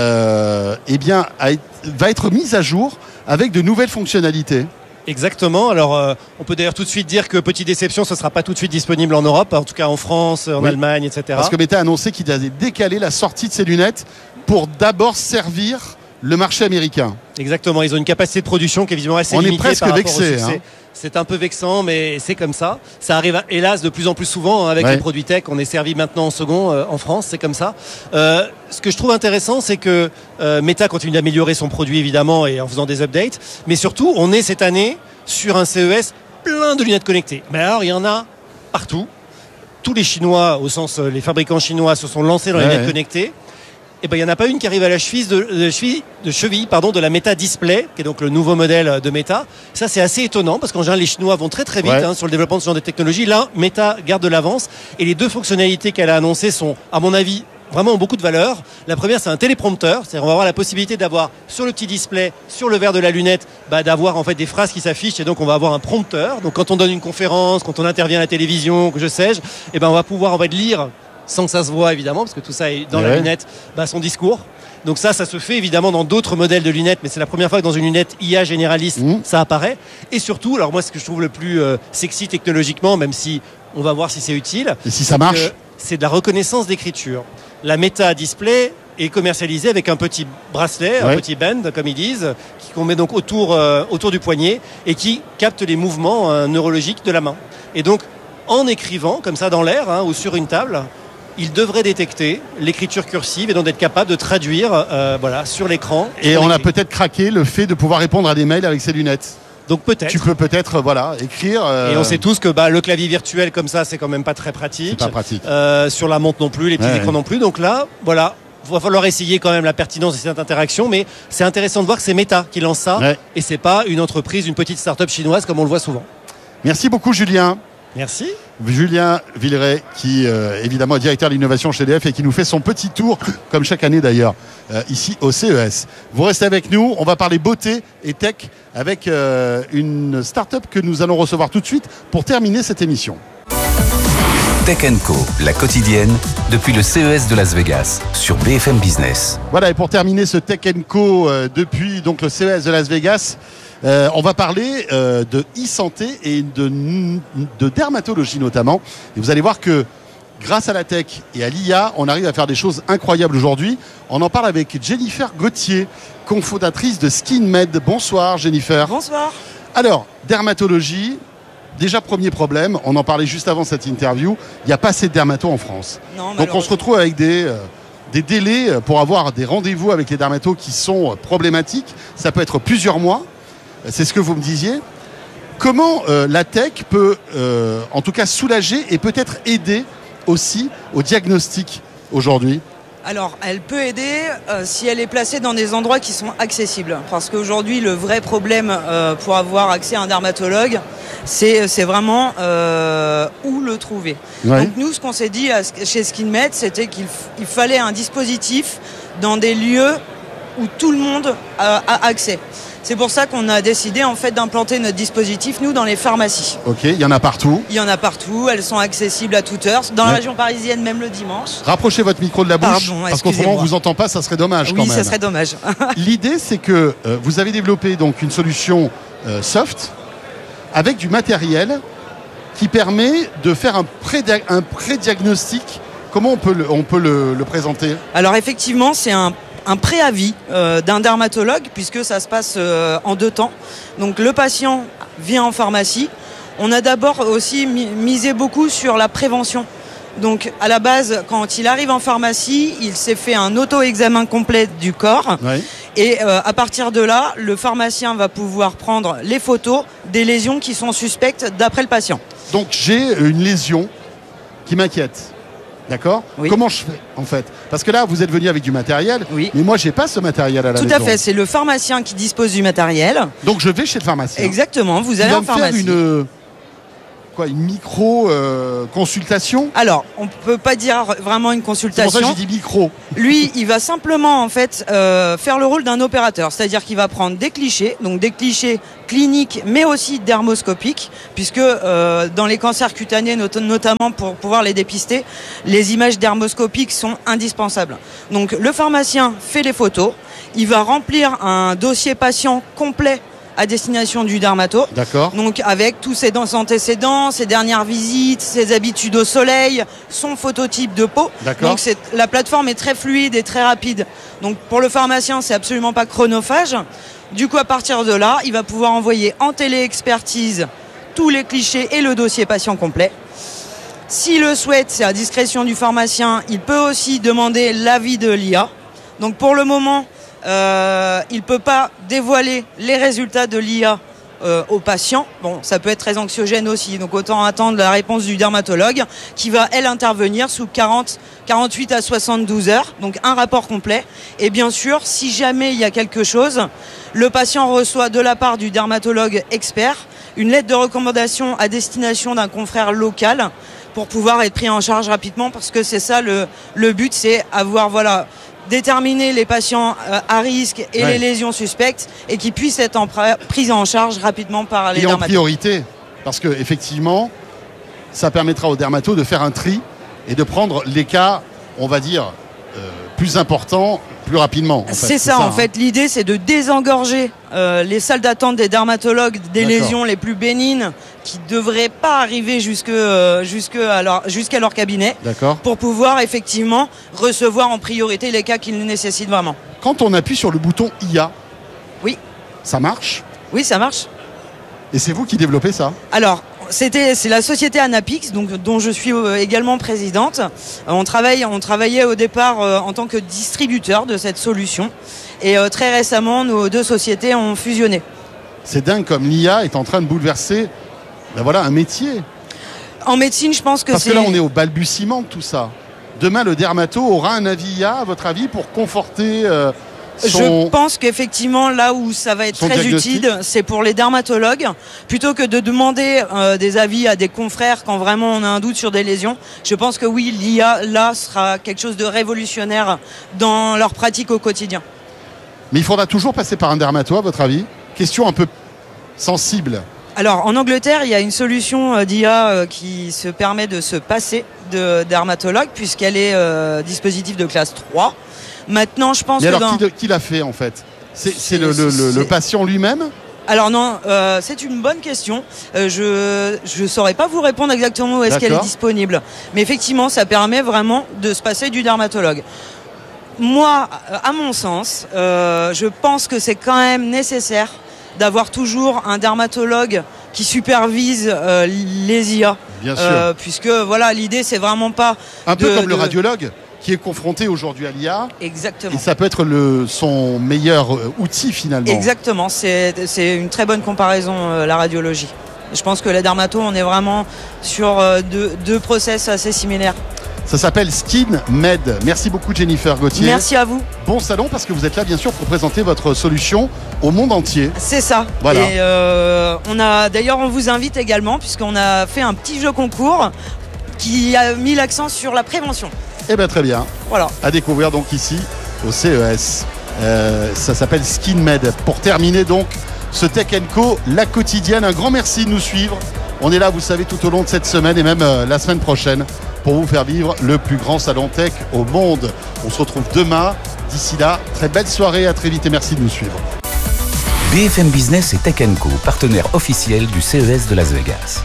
euh, eh bien, a, va être mis à jour avec de nouvelles fonctionnalités. Exactement. Alors, euh, on peut d'ailleurs tout de suite dire que petite déception, ce ne sera pas tout de suite disponible en Europe, en tout cas en France, en Oui. Allemagne, et cetera. Parce que Meta a annoncé qu'il allait décaler la sortie de ses lunettes pour d'abord servir le marché américain. Exactement. Ils ont une capacité de production qui est visiblement assez On est limitée presque par rapport au vexé, succès. hein. C'est un peu vexant, mais c'est comme ça. Ça arrive hélas de plus en plus souvent hein, avec Ouais. les produits tech. On est servi maintenant en second euh, en France, c'est comme ça. Euh, ce que je trouve intéressant, c'est que euh, Meta continue d'améliorer son produit évidemment et en faisant des updates, mais surtout on est cette année sur un C E S plein de lunettes connectées. Mais alors il y en a partout. Tous les Chinois, au sens euh, les fabricants chinois, se sont lancés dans les Ouais, lunettes ouais. connectées. Et ben il n'y en a pas une qui arrive à la cheville de, de cheville, de cheville pardon, de la Meta Display, qui est donc le nouveau modèle de Meta. Ça c'est assez étonnant parce qu'en général les Chinois vont très très vite Ouais. hein, sur le développement de ce genre de technologie. Là, Meta garde de l'avance et les deux fonctionnalités qu'elle a annoncées sont, à mon avis, vraiment ont beaucoup de valeur. La première, c'est un téléprompteur, c'est-à-dire on va avoir la possibilité d'avoir sur le petit display, sur le verre de la lunette, bah, d'avoir en fait des phrases qui s'affichent et donc on va avoir un prompteur. Donc quand on donne une conférence, quand on intervient à la télévision, que je sais-je, et ben on va pouvoir en fait lire sans que ça se voit évidemment, parce que tout ça est dans Ouais. la lunette, bah, son discours. Donc ça, ça se fait évidemment dans d'autres modèles de lunettes, mais c'est la première fois que dans une lunette I A généraliste, Mmh. ça apparaît. Et surtout, alors moi, ce que je trouve le plus euh, sexy technologiquement, même si on va voir si c'est utile, Et si ça marche, que c'est de la reconnaissance d'écriture. La Meta Display est commercialisée avec un petit bracelet, Ouais. un petit band, comme ils disent, qui- qu'on met donc autour, euh, autour du poignet et qui capte les mouvements euh, neurologiques de la main. Et donc, en écrivant comme ça dans l'air hein, ou sur une table, il devrait détecter l'écriture cursive et donc être capable de traduire euh, voilà, sur l'écran. et son on a écrit. peut-être craqué le fait de pouvoir répondre à des mails avec ses lunettes. Donc peut-être. Tu peux peut-être, voilà, écrire. euh, Et on sait tous que bah, le clavier virtuel comme ça, c'est quand même pas très pratique. C'est pas pratique. Euh, sur la montre non plus, les petits Ouais, écrans ouais. non plus. Donc là, voilà, il va falloir essayer quand même la pertinence de cette interaction. Mais c'est intéressant de voir que c'est Meta qui lance ça. Ouais. Et c'est pas une entreprise, une petite start-up chinoise comme on le voit souvent. Merci beaucoup, Julien. Merci. Julien Villeray, qui euh, évidemment est directeur de l'innovation chez E D F et qui nous fait son petit tour, comme chaque année d'ailleurs, euh, ici au C E S. Vous restez avec nous, on va parler beauté et tech avec euh, une start-up que nous allons recevoir tout de suite pour terminer cette émission. Tech Co, la quotidienne, depuis le C E S de Las Vegas, sur B F M Business. Voilà, et pour terminer ce Tech Co euh, depuis donc, le C E S de Las Vegas, Euh, on va parler euh, de e-santé et de, de dermatologie notamment. Et vous allez voir que grâce à la tech et à l'I A, on arrive à faire des choses incroyables aujourd'hui. On en parle avec Jennifer Gauthier, cofondatrice de SkinMed. Bonsoir Jennifer. Bonsoir. Alors, dermatologie, déjà premier problème, on en parlait juste avant cette interview, il n'y a pas assez de dermatos en France. Non, Donc on se retrouve avec des... euh, des délais pour avoir des rendez-vous avec les dermatos qui sont problématiques. Ça peut être plusieurs mois. C'est ce que vous me disiez. Comment euh, la tech peut, euh, en tout cas, soulager et peut-être aider aussi au diagnostic aujourd'hui? Alors, elle peut aider euh, si elle est placée dans des endroits qui sont accessibles. Parce qu'aujourd'hui, le vrai problème euh, pour avoir accès à un dermatologue, c'est, c'est vraiment euh, où le trouver. Ouais. Donc nous, ce qu'on s'est dit à, chez SkinMed, c'était qu'il f- il fallait un dispositif dans des lieux où tout le monde a, a accès. C'est pour ça qu'on a décidé en fait d'implanter notre dispositif, nous, dans les pharmacies. Ok, il y en a partout. Il y en a partout, elles sont accessibles à toute heure. Dans Ouais. la région parisienne, même le dimanche. Rapprochez votre micro de la bouche, Pardon, parce qu'autrement on excusez-moi. vous entend pas, ça serait dommage quand Oui, même. ça serait dommage. L'idée, c'est que euh, vous avez développé donc une solution euh, soft avec du matériel qui permet de faire un, pré- un pré-diagnostic. Comment on peut le, on peut le, le présenter? Alors effectivement, c'est un, un préavis euh, d'un dermatologue, puisque ça se passe euh, en deux temps. Donc le patient vient en pharmacie. On a d'abord aussi mi- misé beaucoup sur la prévention. Donc à la base, quand il arrive en pharmacie, il s'est fait un auto-examen complet du corps. Ouais. Et euh, à partir de là, le pharmacien va pouvoir prendre les photos des lésions qui sont suspectes d'après le patient. Donc j'ai une lésion qui m'inquiète. D'accord. Oui. Comment je fais en fait? Parce que là, vous êtes venu avec du matériel, Oui. mais moi, j'ai pas ce matériel à la Tout maison. à fait, c'est le pharmacien qui dispose du matériel. Donc je vais chez le pharmacien. Exactement, vous Il allez va en me faire pharmacie. une quoi, une micro euh, consultation. Alors, on ne peut pas dire vraiment une C'est pour ça que consultation. j'ai dit micro. Lui, il va simplement en fait euh, faire le rôle d'un opérateur, c'est-à-dire qu'il va prendre des clichés, donc des clichés cliniques, mais aussi dermoscopiques, puisque euh, dans les cancers cutanés, not- notamment pour pouvoir les dépister, les images dermoscopiques sont indispensables. Donc, le pharmacien fait les photos, il va remplir un dossier patient complet à destination du dermato. D'accord. Donc avec tous ses antécédents, ses dernières visites, ses habitudes au soleil, son phototype de peau. D'accord. Donc c'est, la plateforme est très fluide et très rapide. Donc pour le pharmacien, c'est absolument pas chronophage. Du coup, à partir de là, il va pouvoir envoyer en télé-expertise tous les clichés et le dossier patient complet. S'il le souhaite, c'est à discrétion du pharmacien, il peut aussi demander l'avis de l'I A. Donc pour le moment, Euh, il ne peut pas dévoiler les résultats de l'I A euh, aux patients. Bon, ça peut être très anxiogène aussi, donc autant attendre la réponse du dermatologue qui va, elle, intervenir sous quarante, quarante-huit à soixante-douze heures, donc un rapport complet. Et bien sûr, si jamais il y a quelque chose, le patient reçoit de la part du dermatologue expert une lettre de recommandation à destination d'un confrère local pour pouvoir être pris en charge rapidement, parce que c'est ça le, le but, c'est avoir, voilà, déterminer les patients euh, à risque et Ouais. les lésions suspectes et qui puissent être en pra- pris en charge rapidement par les Et en dermatologues. priorité, parce que effectivement, ça permettra aux dermatos de faire un tri et de prendre les cas, on va dire, euh, plus importants plus rapidement. En fait. C'est ça, en hein. fait. L'idée, c'est de désengorger euh, les salles d'attente des dermatologues des D'accord. lésions les plus bénignes qui ne devraient pas arriver jusque, euh, jusque à leur, jusqu'à leur cabinet D'accord. pour pouvoir effectivement recevoir en priorité les cas qu'ils nécessitent vraiment. Quand on appuie sur le bouton I A, Oui. ça marche. Oui, ça marche. Et c'est vous qui développez ça. Alors, c'était, c'est la société Anapix, donc, dont je suis euh, également présidente. Euh, on, travaille, on travaillait au départ euh, en tant que distributeur de cette solution. Et euh, très récemment, nos deux sociétés ont fusionné. C'est dingue comme l'I A est en train de bouleverser ben voilà, un métier. En médecine, je pense que Parce c'est... que là, on est au balbutiement de tout ça. Demain, le dermato aura un avis I A, à votre avis, pour conforter euh, son... Je pense qu'effectivement, là où ça va être son très diagnostic. utile, c'est pour les dermatologues. Plutôt que de demander euh, des avis à des confrères quand vraiment on a un doute sur des lésions, je pense que oui, l'I A, là, sera quelque chose de révolutionnaire dans leur pratique au quotidien. Mais il faudra toujours passer par un dermato, à votre avis? Question un peu sensible. Alors, en Angleterre, il y a une solution euh, d'I A euh, qui se permet de se passer de dermatologue, puisqu'elle est euh, dispositif de classe trois. Maintenant, je pense Mais que alors, dans... qui, le- qui l'a fait, en fait? C'est c'est C'est- le, le- le- c'est- le patient lui-même? Alors non, euh, c'est une bonne question. Euh, je je saurais pas vous répondre exactement où est-ce qu'elle est D'accord. disponible. Mais effectivement, ça permet vraiment de se passer du dermatologue. Moi, à mon sens, euh, je pense que c'est quand même nécessaire d'avoir toujours un dermatologue qui supervise euh, les I A. Bien sûr. Euh, puisque voilà, l'idée c'est vraiment pas Un peu de- comme le de- radiologue, qui est confronté aujourd'hui à l'I A. Exactement. Et ça peut être le, son meilleur euh, outil, finalement. Exactement, c'est c'est une très bonne comparaison, euh, la radiologie. Je pense que la dermato, on est vraiment sur euh, deux, deux process assez similaires. Ça s'appelle Skin Med. Merci beaucoup, Jennifer Gauthier. Merci à vous. Bon salon, parce que vous êtes là, bien sûr, pour présenter votre solution au monde entier. C'est ça. Voilà. Et euh, on a d'ailleurs, on vous invite également, puisqu'on a fait un petit jeu concours qui a mis l'accent sur la prévention. Eh bien, très bien. Voilà. À découvrir donc ici, au C E S. Euh, ça s'appelle Skin Med. Pour terminer, donc, ce Tech and Co, la quotidienne. Un grand merci de nous suivre. On est là, vous savez, tout au long de cette semaine et même euh, la semaine prochaine pour vous faire vivre le plus grand salon tech au monde. On se retrouve demain. D'ici là, très belle soirée, à très vite et merci de nous suivre. B F M Business et Tech and Co, partenaire officiel du C E S de Las Vegas.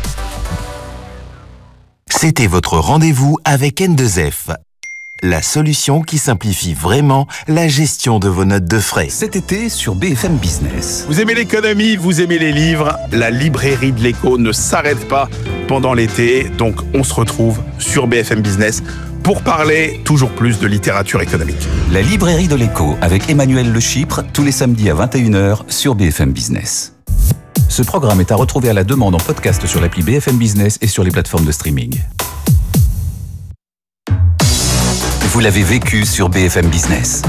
C'était votre rendez-vous avec N deux F, la solution qui simplifie vraiment la gestion de vos notes de frais. Cet été sur B F M Business. Vous aimez l'économie, vous aimez les livres, la librairie de l'écho ne s'arrête pas pendant l'été, donc on se retrouve sur B F M Business pour parler toujours plus de littérature économique. La librairie de l'écho avec Emmanuel Le Chypre, tous les samedis à vingt et une heures sur B F M Business. Ce programme est à retrouver à la demande en podcast sur l'appli B F M Business et sur les plateformes de streaming. Vous l'avez vécu sur B F M Business.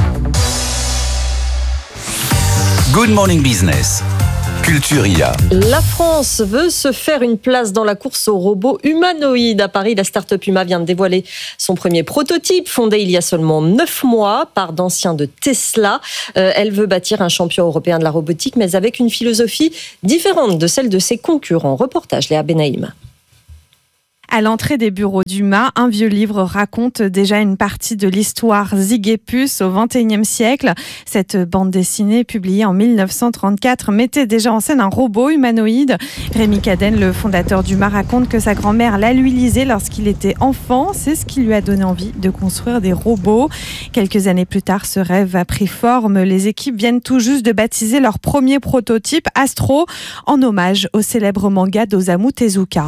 Good Morning Business. Culture I A. La France veut se faire une place dans la course aux robots humanoïdes. À Paris, la start-up Huma vient de dévoiler son premier prototype, fondé il y a seulement neuf mois par d'anciens de Tesla. Euh, elle veut bâtir un champion européen de la robotique, mais avec une philosophie différente de celle de ses concurrents. Reportage Léa Benaïm. À l'entrée des bureaux d'Huma, un vieux livre raconte déjà une partie de l'histoire Zigépus au vingt et unième siècle. Cette bande dessinée, publiée en mille neuf cent trente-quatre, mettait déjà en scène un robot humanoïde. Rémi Cadenne, le fondateur d'Huma, raconte que sa grand-mère l'a lui lisé lorsqu'il était enfant. C'est ce qui lui a donné envie de construire des robots. Quelques années plus tard, ce rêve a pris forme. Les équipes viennent tout juste de baptiser leur premier prototype, Astro, en hommage au célèbre manga d'Osamu Tezuka.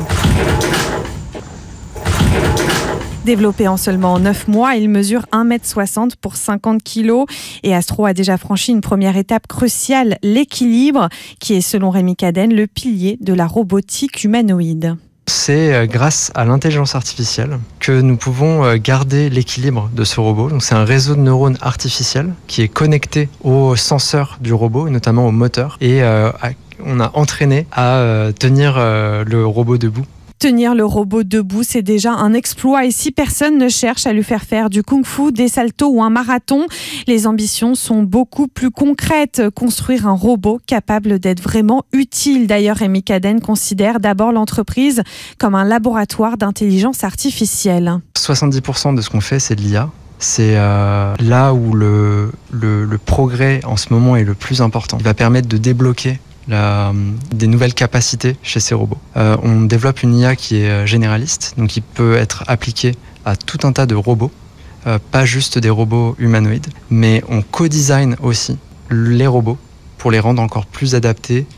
Développé en seulement neuf mois, il mesure un mètre soixante pour cinquante kilos et Astro a déjà franchi une première étape cruciale, l'équilibre, qui est selon Rémi Cadenne le pilier de la robotique humanoïde. C'est grâce à l'intelligence artificielle que nous pouvons garder l'équilibre de ce robot. Donc c'est un réseau de neurones artificiels qui est connecté aux senseurs du robot, notamment au moteur, et euh, on a entraîné à euh, tenir euh, le robot debout. Tenir le robot debout, c'est déjà un exploit et si personne ne cherche à lui faire faire du kung-fu, des saltos ou un marathon, les ambitions sont beaucoup plus concrètes. Construire un robot capable d'être vraiment utile. D'ailleurs, Rémi Cadenne considère d'abord l'entreprise comme un laboratoire d'intelligence artificielle. soixante-dix pour cent de ce qu'on fait, c'est de l'I A. C'est euh, là où le, le, le progrès en ce moment est le plus important. Il va permettre de débloquer La, des nouvelles capacités chez ces robots. Euh, on développe une I A qui est généraliste, donc qui peut être appliquée à tout un tas de robots, euh, pas juste des robots humanoïdes, mais on co-design aussi les robots pour les rendre encore plus adaptés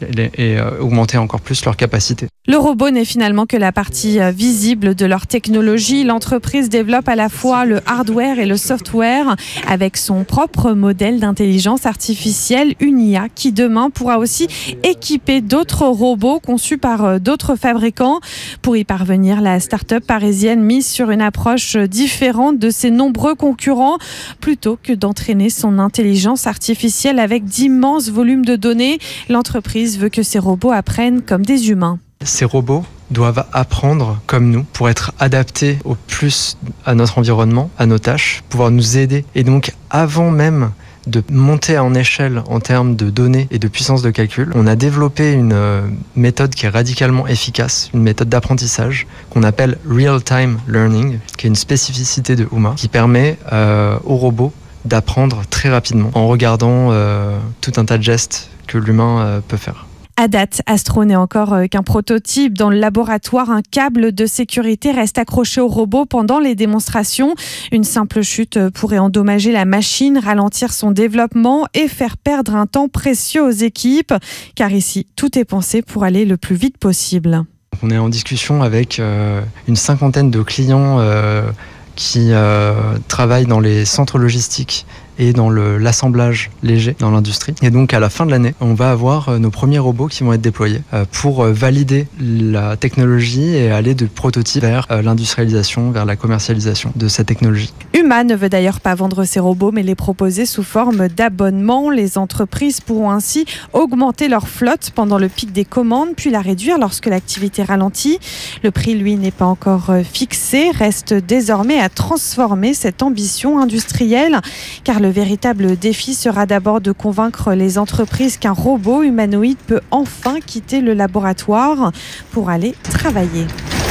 et euh, augmenter encore plus leurs capacités. Le robot n'est finalement que la partie visible de leur technologie. L'entreprise développe à la fois le hardware et le software avec son propre modèle d'intelligence artificielle, une I A qui demain pourra aussi équiper d'autres robots conçus par d'autres fabricants. Pour y parvenir, la start-up parisienne mise sur une approche différente de ses nombreux concurrents. Plutôt que d'entraîner son intelligence artificielle avec d'immenses volumes de données, l'entreprise veut que ces robots apprennent comme des humains. Ces robots doivent apprendre comme nous pour être adaptés au plus à notre environnement, à nos tâches, pouvoir nous aider. Et donc, avant même de monter en échelle en termes de données et de puissance de calcul, on a développé une méthode qui est radicalement efficace, une méthode d'apprentissage qu'on appelle Real-Time Learning, qui est une spécificité de Huma, qui permet euh, aux robots d'apprendre très rapidement en regardant euh, tout un tas de gestes que l'humain euh, peut faire. À date, Astro n'est encore qu'un prototype. Dans le laboratoire, un câble de sécurité reste accroché au robot pendant les démonstrations. Une simple chute pourrait endommager la machine, ralentir son développement et faire perdre un temps précieux aux équipes. Car ici, tout est pensé pour aller le plus vite possible. On est en discussion avec euh, une cinquantaine de clients euh, qui euh, travaillent dans les centres logistiques et dans le, l'assemblage léger dans l'industrie. Et donc à la fin de l'année, on va avoir euh, nos premiers robots qui vont être déployés euh, pour euh, valider la technologie et aller de prototype vers euh, l'industrialisation, vers la commercialisation de cette technologie. Huma ne veut d'ailleurs pas vendre ses robots, mais les proposer sous forme d'abonnement. Les entreprises pourront ainsi augmenter leur flotte pendant le pic des commandes, puis la réduire lorsque l'activité ralentit. Le prix, lui, n'est pas encore fixé. Reste désormais à transformer cette ambition industrielle, car le véritable défi sera d'abord de convaincre les entreprises qu'un robot humanoïde peut enfin quitter le laboratoire pour aller travailler.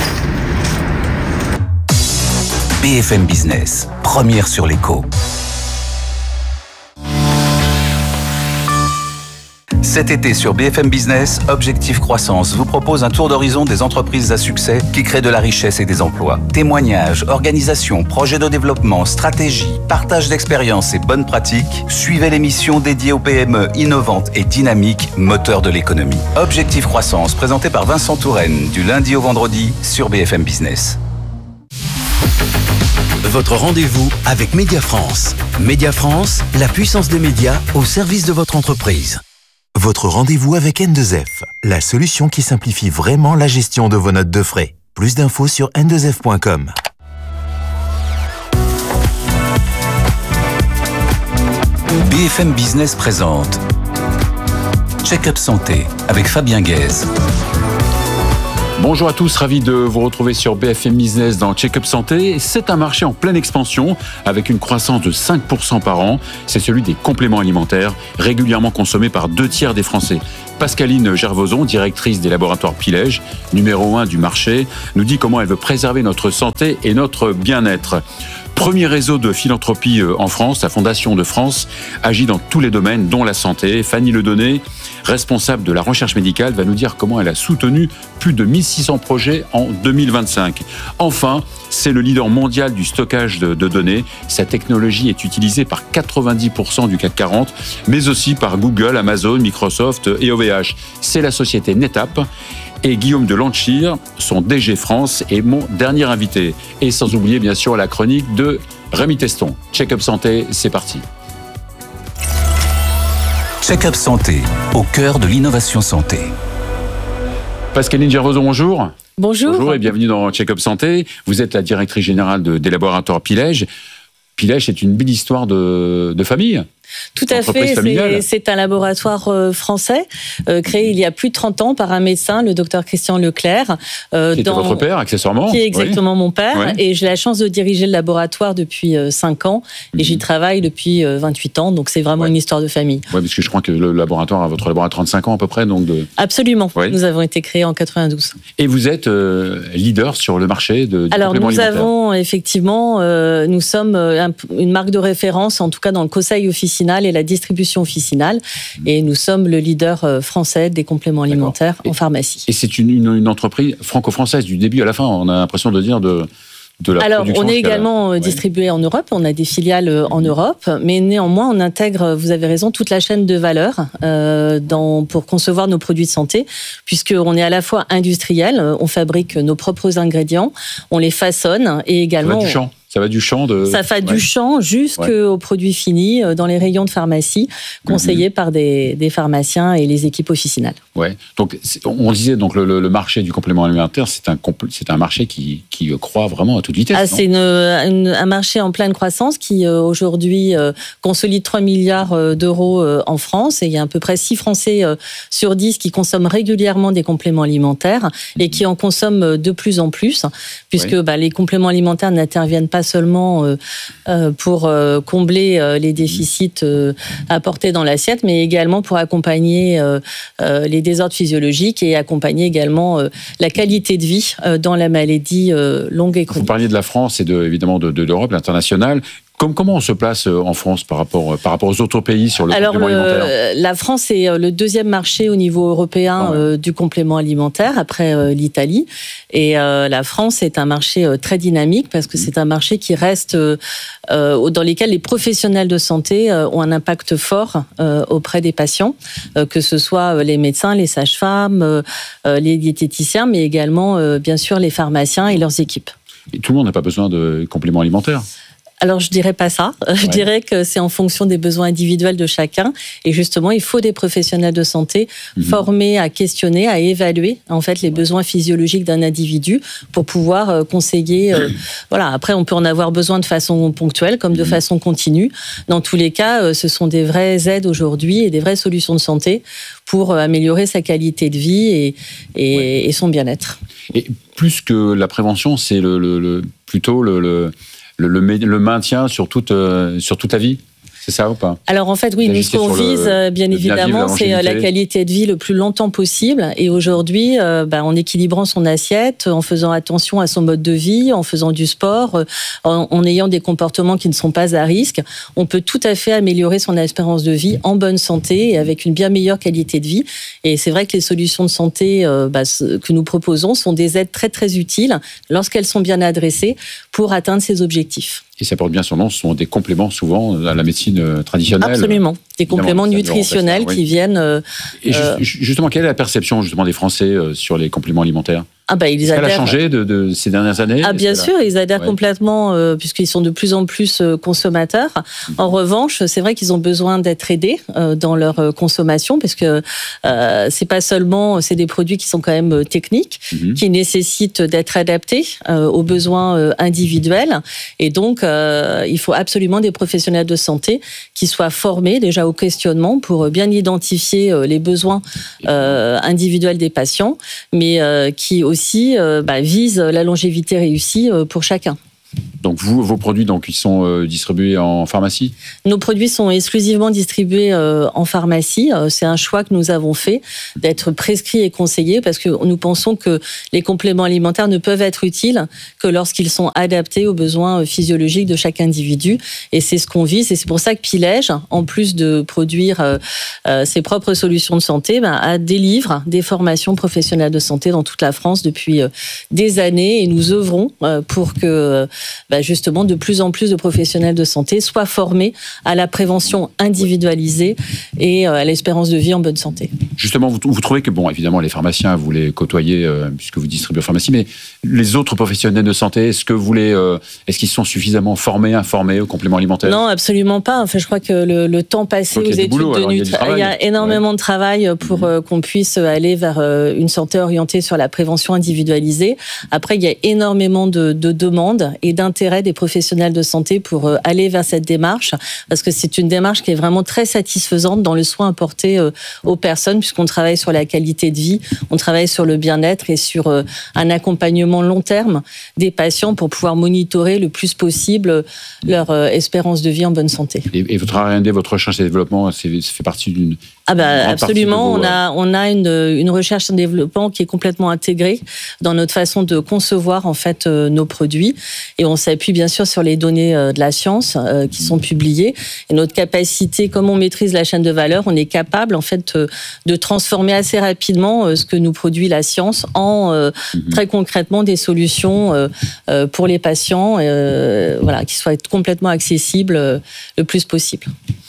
B F M Business, première sur l'écho. Cet été sur B F M Business, Objectif Croissance vous propose un tour d'horizon des entreprises à succès qui créent de la richesse et des emplois. Témoignages, organisations, projets de développement, stratégies, partage d'expériences et bonnes pratiques, suivez l'émission dédiée aux P M E innovantes et dynamiques, moteurs de l'économie. Objectif Croissance, présenté par Vincent Touraine, du lundi au vendredi sur B F M Business. Votre rendez-vous avec Média France. Média France, la puissance des médias au service de votre entreprise. Votre rendez-vous avec N deux F, la solution qui simplifie vraiment la gestion de vos notes de frais. Plus d'infos sur N deux F point com. B F M Business présente Check-up Santé avec Fabien Guèze. Bonjour à tous, ravi de vous retrouver sur B F M Business dans Check-up Santé. C'est un marché en pleine expansion avec une croissance de cinq pour cent par an. C'est celui des compléments alimentaires, régulièrement consommés par deux tiers des Français. Pascaline Gervoson, directrice des laboratoires Pilège, numéro un du marché, nous dit comment elle veut préserver notre santé et notre bien-être. Premier réseau de philanthropie en France, la Fondation de France agit dans tous les domaines, dont la santé. Fanny Ledonné, responsable de la recherche médicale, va nous dire comment elle a soutenu plus de mille six cents projets en deux mille vingt-cinq. Enfin, c'est le leader mondial du stockage de, de données. Sa technologie est utilisée par quatre-vingt-dix pour cent du C A C quarante, mais aussi par Google, Amazon, Microsoft et O V H. C'est la société NetApp. Et Guillaume de Lanchir, son D G France, est mon dernier invité. Et sans oublier, bien sûr, la chronique de Rémi Teston. Check-up Santé, c'est parti. Check-up Santé, au cœur de l'innovation santé. Pascaline Gervoson, bonjour. Bonjour. Bonjour et bienvenue dans Check-up Santé. Vous êtes la directrice générale de, des laboratoires Pilège. Pilège, c'est une belle histoire de, de famille. Tout à fait, c'est, c'est un laboratoire euh, français euh, créé il y a plus de trente ans par un médecin, le docteur Christian Leclerc. Euh, qui était dans, votre père, accessoirement. Qui est exactement oui. mon père. Oui. Et j'ai la chance de diriger le laboratoire depuis euh, cinq ans. Et mmh. j'y travaille depuis euh, vingt-huit ans. Donc c'est vraiment ouais. une histoire de famille. Oui, parce que je crois que le laboratoire, votre laboratoire a trente-cinq ans à peu près. Donc de... Absolument. Oui. Nous avons été créés en quatre-vingt-douze. Et vous êtes euh, leader sur le marché de, du Alors complément nous alimentaire. avons effectivement, euh, nous sommes un, une marque de référence, en tout cas dans le conseil officinal et la distribution officinale, et nous sommes le leader français des compléments alimentaires en pharmacie. Et c'est une, une, une entreprise franco-française du début à la fin, on a l'impression de dire de... De la Alors, on est également la... distribué ouais. en Europe, on a des filiales en Europe, mais néanmoins, on intègre, vous avez raison, toute la chaîne de valeur euh, dans, pour concevoir nos produits de santé, puisqu'on est à la fois industriel, on fabrique nos propres ingrédients, on les façonne, et également... Ça va du champ. Ça va du champ de... Ça va ouais. du champ jusqu'aux ouais. produits finis dans les rayons de pharmacie, conseillés mm-hmm. par des, des pharmaciens et les équipes officinales. Ouais. Donc, on disait donc le, le marché du complément alimentaire, c'est un, c'est un marché qui, qui croît vraiment à toute vitesse. Ah, c'est une, une, un marché en pleine croissance qui euh, aujourd'hui euh, consolide trois milliards d'euros euh, en France, et il y a à peu près six Français euh, sur dix qui consomment régulièrement des compléments alimentaires mm-hmm. et qui en consomment de plus en plus, puisque ouais. bah, les compléments alimentaires n'interviennent pas seulement euh, euh, pour euh, combler euh, les déficits euh, apportés dans l'assiette, mais également pour accompagner euh, euh, les désordres physiologiques et accompagner également euh, la qualité de vie euh, dans la maladie euh, longue et chronique. Vous parliez de la France et de, évidemment de, de l'Europe, l'international. Comment on se place en France par rapport, par rapport aux autres pays sur le Alors complément le, alimentaire ? La France est le deuxième marché au niveau européen ah ouais. euh, du complément alimentaire, après euh, l'Italie. Et euh, la France est un marché euh, très dynamique, parce que mmh. c'est un marché qui reste euh, euh, dans lequel les professionnels de santé euh, ont un impact fort euh, auprès des patients, euh, que ce soit les médecins, les sages-femmes, euh, les diététiciens, mais également euh, bien sûr les pharmaciens et leurs équipes. Et tout le monde n'a pas besoin de compléments alimentaires ? Alors, je dirais pas ça. Je ouais. dirais que c'est en fonction des besoins individuels de chacun. Et justement, il faut des professionnels de santé mmh. formés à questionner, à évaluer, en fait, les ouais. besoins physiologiques d'un individu pour pouvoir conseiller. Euh, voilà. Après, on peut en avoir besoin de façon ponctuelle comme de mmh. façon continue. Dans tous les cas, ce sont des vraies aides aujourd'hui et des vraies solutions de santé pour améliorer sa qualité de vie et, et, ouais. et son bien-être. Et plus que la prévention, c'est le, le, le plutôt le, le Le, le, le maintien sur toute, euh, sur toute la vie, c'est ça ou pas ? Alors en fait, oui, nous, ce qu'on vise, le, bien le évidemment, bien c'est la qualité de vie le plus longtemps possible. Et aujourd'hui, euh, bah, en équilibrant son assiette, en faisant attention à son mode de vie, en faisant du sport, euh, en, en ayant des comportements qui ne sont pas à risque, on peut tout à fait améliorer son espérance de vie en bonne santé et avec une bien meilleure qualité de vie. Et c'est vrai que les solutions de santé euh, bah, que nous proposons sont des aides très très utiles lorsqu'elles sont bien adressées pour atteindre ces objectifs. Et ça porte bien son nom, ce sont des compléments souvent à la médecine traditionnelle. Absolument, des compléments nutritionnels oui. qui viennent... Euh, Et euh, justement, quelle est la perception justement des Français sur les compléments alimentaires ? Ah bah, ils Est-ce adhèrent. qu'elle a changé de, de ces dernières années? Ah bien sûr, ils adhèrent ouais. complètement euh, puisqu'ils sont de plus en plus euh, consommateurs. Mmh. En revanche, c'est vrai qu'ils ont besoin d'être aidés euh, dans leur euh, consommation parce que euh, c'est pas seulement c'est des produits qui sont quand même euh, techniques, mmh. qui nécessitent d'être adaptés euh, aux besoins euh, individuels et donc euh, il faut absolument des professionnels de santé qui soient formés déjà au questionnement pour bien identifier euh, les besoins euh, individuels des patients, mais euh, qui aussi euh, bah, vise la longévité réussie euh, pour chacun. Donc vous, vos produits, donc ils sont euh, distribués en pharmacie? Nos produits sont exclusivement distribués euh, en pharmacie. Euh, c'est un choix que nous avons fait d'être prescrits et conseillés parce que nous pensons que les compléments alimentaires ne peuvent être utiles que lorsqu'ils sont adaptés aux besoins physiologiques de chaque individu. Et c'est ce qu'on vise. Et c'est pour ça que Pilège, en plus de produire euh, euh, ses propres solutions de santé, ben, a délivre des formations professionnelles de santé dans toute la France depuis euh, des années. Et nous œuvrons euh, pour que euh, bah justement de plus en plus de professionnels de santé soient formés à la prévention individualisée et à l'espérance de vie en bonne santé. Justement, vous, vous trouvez que, bon, évidemment, les pharmaciens, vous les côtoyez euh, puisque vous distribuez en pharmacie, mais les autres professionnels de santé, est-ce que vous les, euh, est-ce qu'ils sont suffisamment formés, informés aux compléments alimentaires? Non, absolument pas. Enfin, je crois que le, le temps passé aux études boulot, de nutrition, il y a énormément ouais. de travail pour mmh. euh, qu'on puisse aller vers euh, une santé orientée sur la prévention individualisée. Après, il y a énormément de, de demandes et d'intérêt des professionnels de santé pour euh, aller vers cette démarche, parce que c'est une démarche qui est vraiment très satisfaisante dans le soin apporté euh, aux personnes, puisqu'on travaille sur la qualité de vie, on travaille sur le bien-être et sur euh, un accompagnement long terme des patients pour pouvoir monitorer le plus possible leur euh, espérance de vie en bonne santé. Et, et votre R and D, votre recherche et développement, c'est, ça fait partie d'une... Ah bah absolument, vos... on a on a une une recherche et développement qui est complètement intégrée dans notre façon de concevoir en fait euh, nos produits et on s'appuie bien sûr sur les données euh, de la science euh, qui sont publiées et notre capacité, comme on maîtrise la chaîne de valeur, on est capable en fait euh, de transformer assez rapidement euh, ce que nous produit la science en euh, mm-hmm. très concrètement des solutions euh, euh, pour les patients, euh, voilà, qui soient complètement accessibles euh, le plus possible.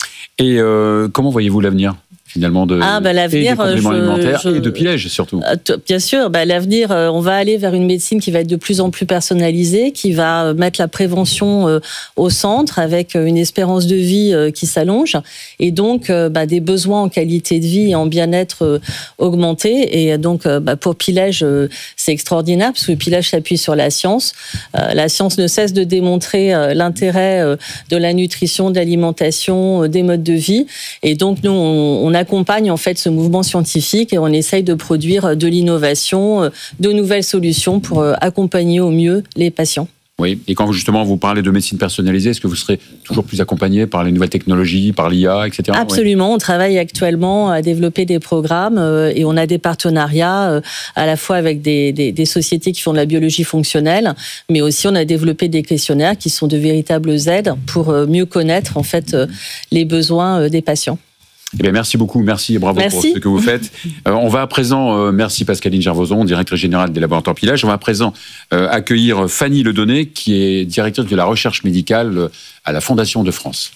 Et euh, comment voyez-vous l'avenir finalement de ah, bah, l'avenir, et des compléments je, alimentaires je, et de Pilège surtout. Bien sûr, bah, l'avenir, on va aller vers une médecine qui va être de plus en plus personnalisée, qui va mettre la prévention au centre avec une espérance de vie qui s'allonge et donc bah, des besoins en qualité de vie et en bien-être augmentés. Et donc bah, pour Pilège, c'est extraordinaire parce que Pilège s'appuie sur la science. La science ne cesse de démontrer l'intérêt de la nutrition, de l'alimentation, des modes de vie. Et donc nous, on, on a accompagne en fait ce mouvement scientifique et on essaye de produire de l'innovation, de nouvelles solutions pour accompagner au mieux les patients. Oui, et quand justement vous parlez de médecine personnalisée, est-ce que vous serez toujours plus accompagné par les nouvelles technologies, par l'I A, et cetera? Absolument, oui. On travaille actuellement à développer des programmes et on a des partenariats à la fois avec des, des, des sociétés qui font de la biologie fonctionnelle, mais aussi on a développé des questionnaires qui sont de véritables aides pour mieux connaître en fait les besoins des patients. Eh bien, merci beaucoup, merci et bravo merci. Pour ce que vous faites. Euh, on va à présent, euh, merci Pascaline Gervoson, directrice générale des laboratoires Pilège. On va à présent euh, accueillir Fanny Ledonné, qui est directrice de la recherche médicale euh, à la Fondation de France.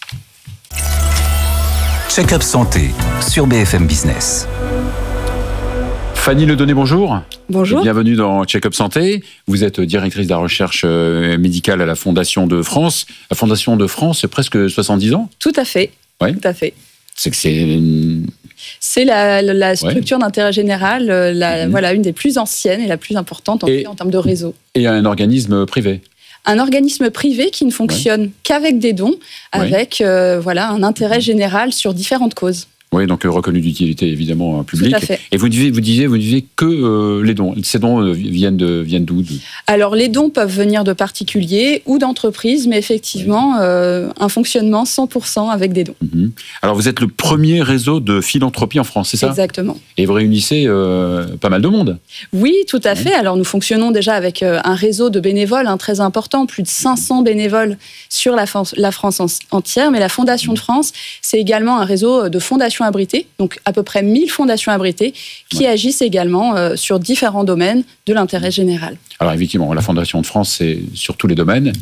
Check-up santé sur B F M Business. Fanny Ledonné, bonjour. Bonjour. Et bienvenue dans Check-up santé. Vous êtes directrice de la recherche médicale à la Fondation de France. La Fondation de France, c'est presque soixante-dix ans? Tout à fait. Oui. Tout à fait. C'est que c'est une... C'est la, la structure ouais. d'intérêt général, la, mmh. voilà, une des plus anciennes et la plus importante en, et, en termes de réseau. Et un organisme privé. Un organisme privé qui ne fonctionne ouais. qu'avec des dons, avec ouais. euh, voilà, un intérêt général sur différentes causes. Oui, donc euh, reconnu d'utilité évidemment publique. Tout à fait. Et vous disiez, vous disiez, vous disiez que euh, les dons. Ces dons euh, viennent de viennent d'où? Alors les dons peuvent venir de particuliers ou d'entreprises, mais effectivement oui. euh, un fonctionnement cent pour cent avec des dons. Mm-hmm. Alors vous êtes le premier réseau de philanthropie en France, c'est ça? Exactement. Et vous réunissez euh, pas mal de monde. Oui, tout à fait. Alors nous fonctionnons déjà avec euh, un réseau de bénévoles hein, très important, plus de cinq cents bénévoles sur la, la France entière. Mais la Fondation de France, c'est également un réseau de fondations abritées, donc à peu près mille fondations abritées qui ouais. agissent également euh, sur différents domaines de l'intérêt général. Alors effectivement, la Fondation de France, c'est sur tous les domaines.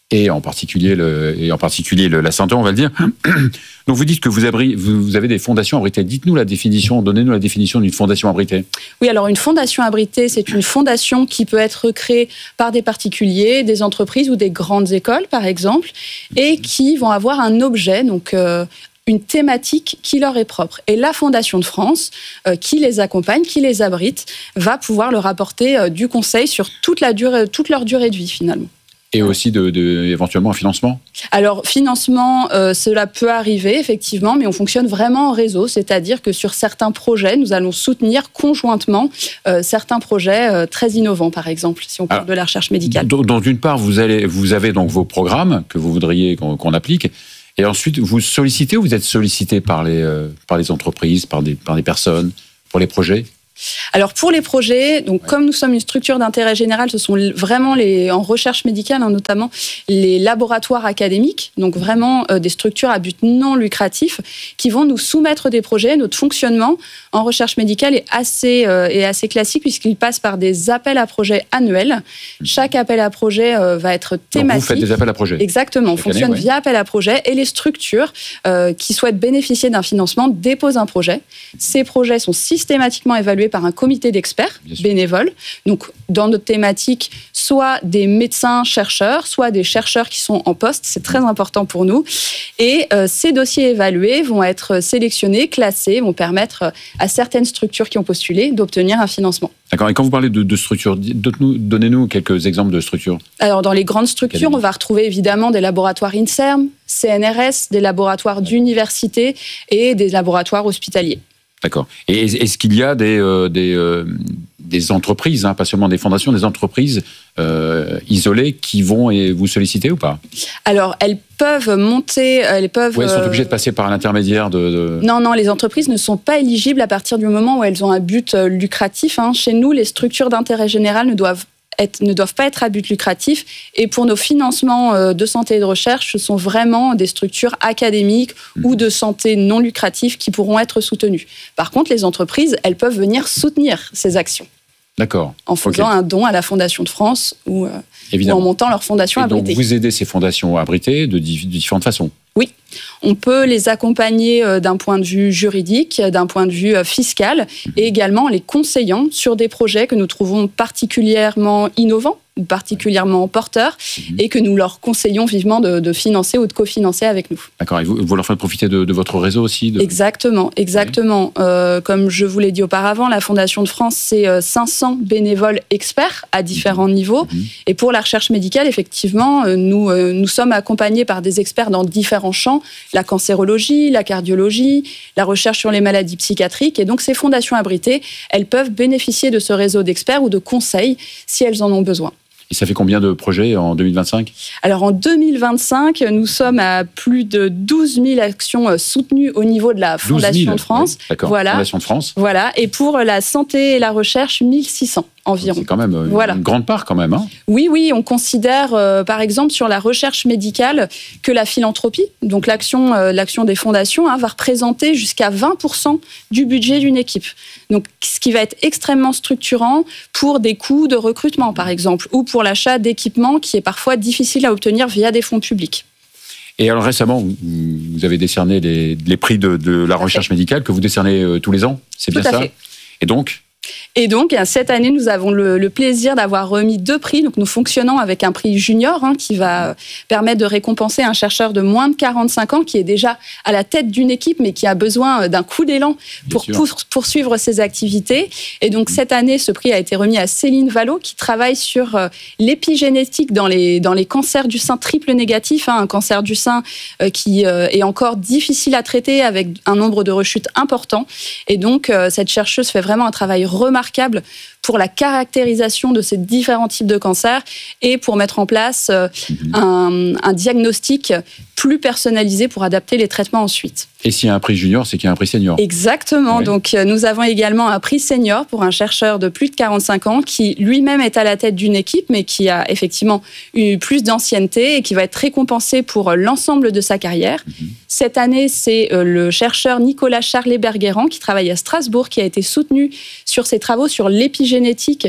et en particulier, le, et en particulier le, la santé, on va le dire. Donc vous dites que vous avez, vous avez des fondations abritées. Dites-nous la définition, donnez-nous la définition d'une fondation abritée. Oui, alors une fondation abritée, c'est une fondation qui peut être créée par des particuliers, des entreprises ou des grandes écoles, par exemple, et qui vont avoir un objet, donc euh, une thématique qui leur est propre. Et la Fondation de France, euh, qui les accompagne, qui les abrite, va pouvoir leur apporter euh, du conseil sur toute, la durée, toute leur durée de vie, finalement. Et aussi de, de, éventuellement un financement ? Alors, financement, euh, cela peut arriver, effectivement, mais on fonctionne vraiment en réseau, c'est-à-dire que sur certains projets, nous allons soutenir conjointement euh, certains projets euh, très innovants, par exemple, si on parle Alors, de la recherche médicale. Donc, d'une part, vous, allez, vous avez donc vos programmes que vous voudriez qu'on, qu'on applique, et ensuite, vous sollicitez ou vous êtes sollicité par les, euh, par les entreprises, par des, par des personnes, pour les projets ? Alors pour les projets, donc comme nous sommes une structure d'intérêt général, ce sont vraiment les en recherche médicale hein, notamment les laboratoires académiques, donc vraiment euh, des structures à but non lucratif qui vont nous soumettre des projets. Notre fonctionnement en recherche médicale est assez euh, est assez classique puisqu'il passe par des appels à projets annuels. Chaque appel à projet euh, va être thématique. Donc vous faites des appels à projets. Exactement, on Chaque fonctionne année, ouais. via appel à projet et les structures euh, qui souhaitent bénéficier d'un financement déposent un projet. Ces projets sont systématiquement évalués par un comité d'experts bénévoles. Donc, dans notre thématique, soit des médecins-chercheurs, soit des chercheurs qui sont en poste. C'est très important pour nous. Et euh, ces dossiers évalués vont être sélectionnés, classés, vont permettre à certaines structures qui ont postulé d'obtenir un financement. D'accord. Et quand vous parlez de, de structures, donnez-nous quelques exemples de structures. Alors, dans les grandes structures, on va retrouver évidemment des laboratoires INSERM, C N R S, des laboratoires d'université et des laboratoires hospitaliers. D'accord. Et est-ce qu'il y a des, euh, des, euh, des entreprises, hein, pas seulement des fondations, des entreprises euh, isolées qui vont et vous solliciter ou pas ? Alors, elles peuvent monter, elles peuvent... Oui, elles sont obligées de passer par l'intermédiaire de, de... Non, non, les entreprises ne sont pas éligibles à partir du moment où elles ont un but lucratif. Hein. Chez nous, les structures d'intérêt général ne doivent Être, ne doivent pas être à but lucratif. Et pour nos financements de santé et de recherche, ce sont vraiment des structures académiques mmh. ou de santé non lucratives qui pourront être soutenues. Par contre, les entreprises, elles peuvent venir soutenir ces actions. D'accord. En faisant okay. un don à la Fondation de France ou, euh, ou en montant leur fondation et abritée. Donc vous aidez ces fondations abritées de, de différentes façons. Oui, on peut les accompagner d'un point de vue juridique, d'un point de vue fiscal, et également en les conseillant sur des projets que nous trouvons particulièrement innovants, particulièrement porteurs, mmh. et que nous leur conseillons vivement de, de financer ou de cofinancer avec nous. D'accord, et vous, vous leur faites profiter de, de votre réseau aussi de... Exactement, exactement. Oui. Euh, comme je vous l'ai dit auparavant, la Fondation de France, c'est cinq cents bénévoles experts à différents mmh. niveaux. Mmh. Et pour la recherche médicale, effectivement, nous, euh, nous sommes accompagnés par des experts dans différents champs, la cancérologie, la cardiologie, la recherche sur les maladies psychiatriques. Et donc, ces fondations abritées, elles peuvent bénéficier de ce réseau d'experts ou de conseils si elles en ont besoin. Et ça fait combien de projets en deux mille vingt-cinq ? Alors en deux mille vingt-cinq, nous sommes à plus de douze mille actions soutenues au niveau de la Fondation de France. Oui, d'accord, voilà. Fondation de France. Voilà, et pour la santé et la recherche, mille six cents environ. C'est quand même une voilà. grande part quand même. Hein. Oui, oui, on considère euh, par exemple sur la recherche médicale que la philanthropie, donc l'action, euh, l'action des fondations, hein, va représenter jusqu'à vingt pour cent du budget d'une équipe. Donc ce qui va être extrêmement structurant pour des coûts de recrutement par exemple, ou pour l'achat d'équipements qui est parfois difficile à obtenir via des fonds publics. Et alors récemment, vous avez décerné les, les prix de, de la recherche médicale que vous décernez euh, tous les ans, c'est bien Tout à ça ? fait. Et donc ? Et donc, cette année, nous avons le, le plaisir d'avoir remis deux prix. Donc, nous fonctionnons avec un prix junior hein, qui va permettre de récompenser un chercheur de moins de quarante-cinq ans qui est déjà à la tête d'une équipe, mais qui a besoin d'un coup d'élan pour, pour poursuivre ses activités. Et donc, cette année, ce prix a été remis à Céline Vallot, qui travaille sur l'épigénétique dans les, dans les cancers du sein triple négatif, hein, un cancer du sein euh, qui euh, est encore difficile à traiter avec un nombre de rechutes important. Et donc, euh, cette chercheuse fait vraiment un travail remarquable pour la caractérisation de ces différents types de cancers et pour mettre en place euh, mmh. un, un diagnostic plus personnalisé pour adapter les traitements ensuite. Et s'il y a un prix junior, c'est qu'il y a un prix senior. Exactement. Oui. Donc, euh, nous avons également un prix senior pour un chercheur de plus de quarante-cinq ans qui lui-même est à la tête d'une équipe, mais qui a effectivement eu plus d'ancienneté et qui va être récompensé pour l'ensemble de sa carrière. Mmh. Cette année, c'est euh, le chercheur Nicolas Charlet-Berguerand qui travaille à Strasbourg, qui a été soutenu sur ses travaux sur l'épigénétique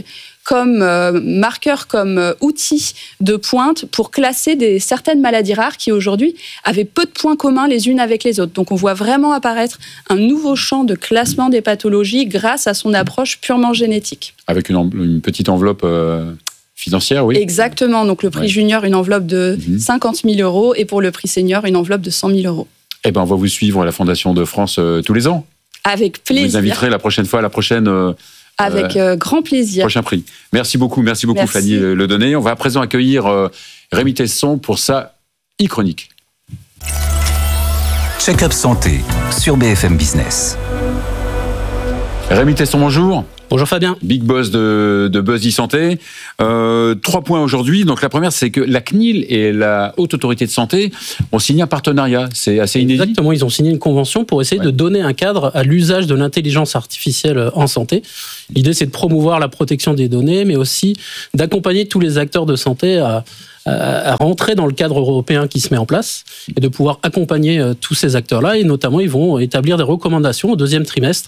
comme euh, marqueur, comme euh, outil de pointe pour classer des, certaines maladies rares qui aujourd'hui avaient peu de points communs les unes avec les autres. Donc on voit vraiment apparaître un nouveau champ de classement des pathologies grâce à son approche purement génétique. Avec une, en, une petite enveloppe euh, financière, oui. Exactement. Donc le prix ouais. junior, une enveloppe de mmh. cinquante mille euros et pour le prix senior, une enveloppe de cent mille euros. Eh ben, on va vous suivre à la Fondation de France euh, tous les ans. Avec plaisir. Vous inviterez la prochaine fois à la prochaine... Euh, Avec euh, grand plaisir. Prochain prix. Merci beaucoup, merci beaucoup merci. Fanny Le Donné. On va à présent accueillir euh, Rémi Tesson pour sa e-chronique. Check-up santé sur B F M Business. Rémi Tesson, bonjour. Bonjour Fabien. Big boss de, de Buzz e-santé. Euh, trois points aujourd'hui. Donc la première, c'est que la C N I L et la Haute Autorité de Santé ont signé un partenariat. C'est assez inédit. Exactement, ils ont signé une convention pour essayer ouais. de donner un cadre à l'usage de l'intelligence artificielle en santé. L'idée, c'est de promouvoir la protection des données, mais aussi d'accompagner tous les acteurs de santé à, à, à rentrer dans le cadre européen qui se met en place et de pouvoir accompagner tous ces acteurs-là. Et notamment, ils vont établir des recommandations au deuxième trimestre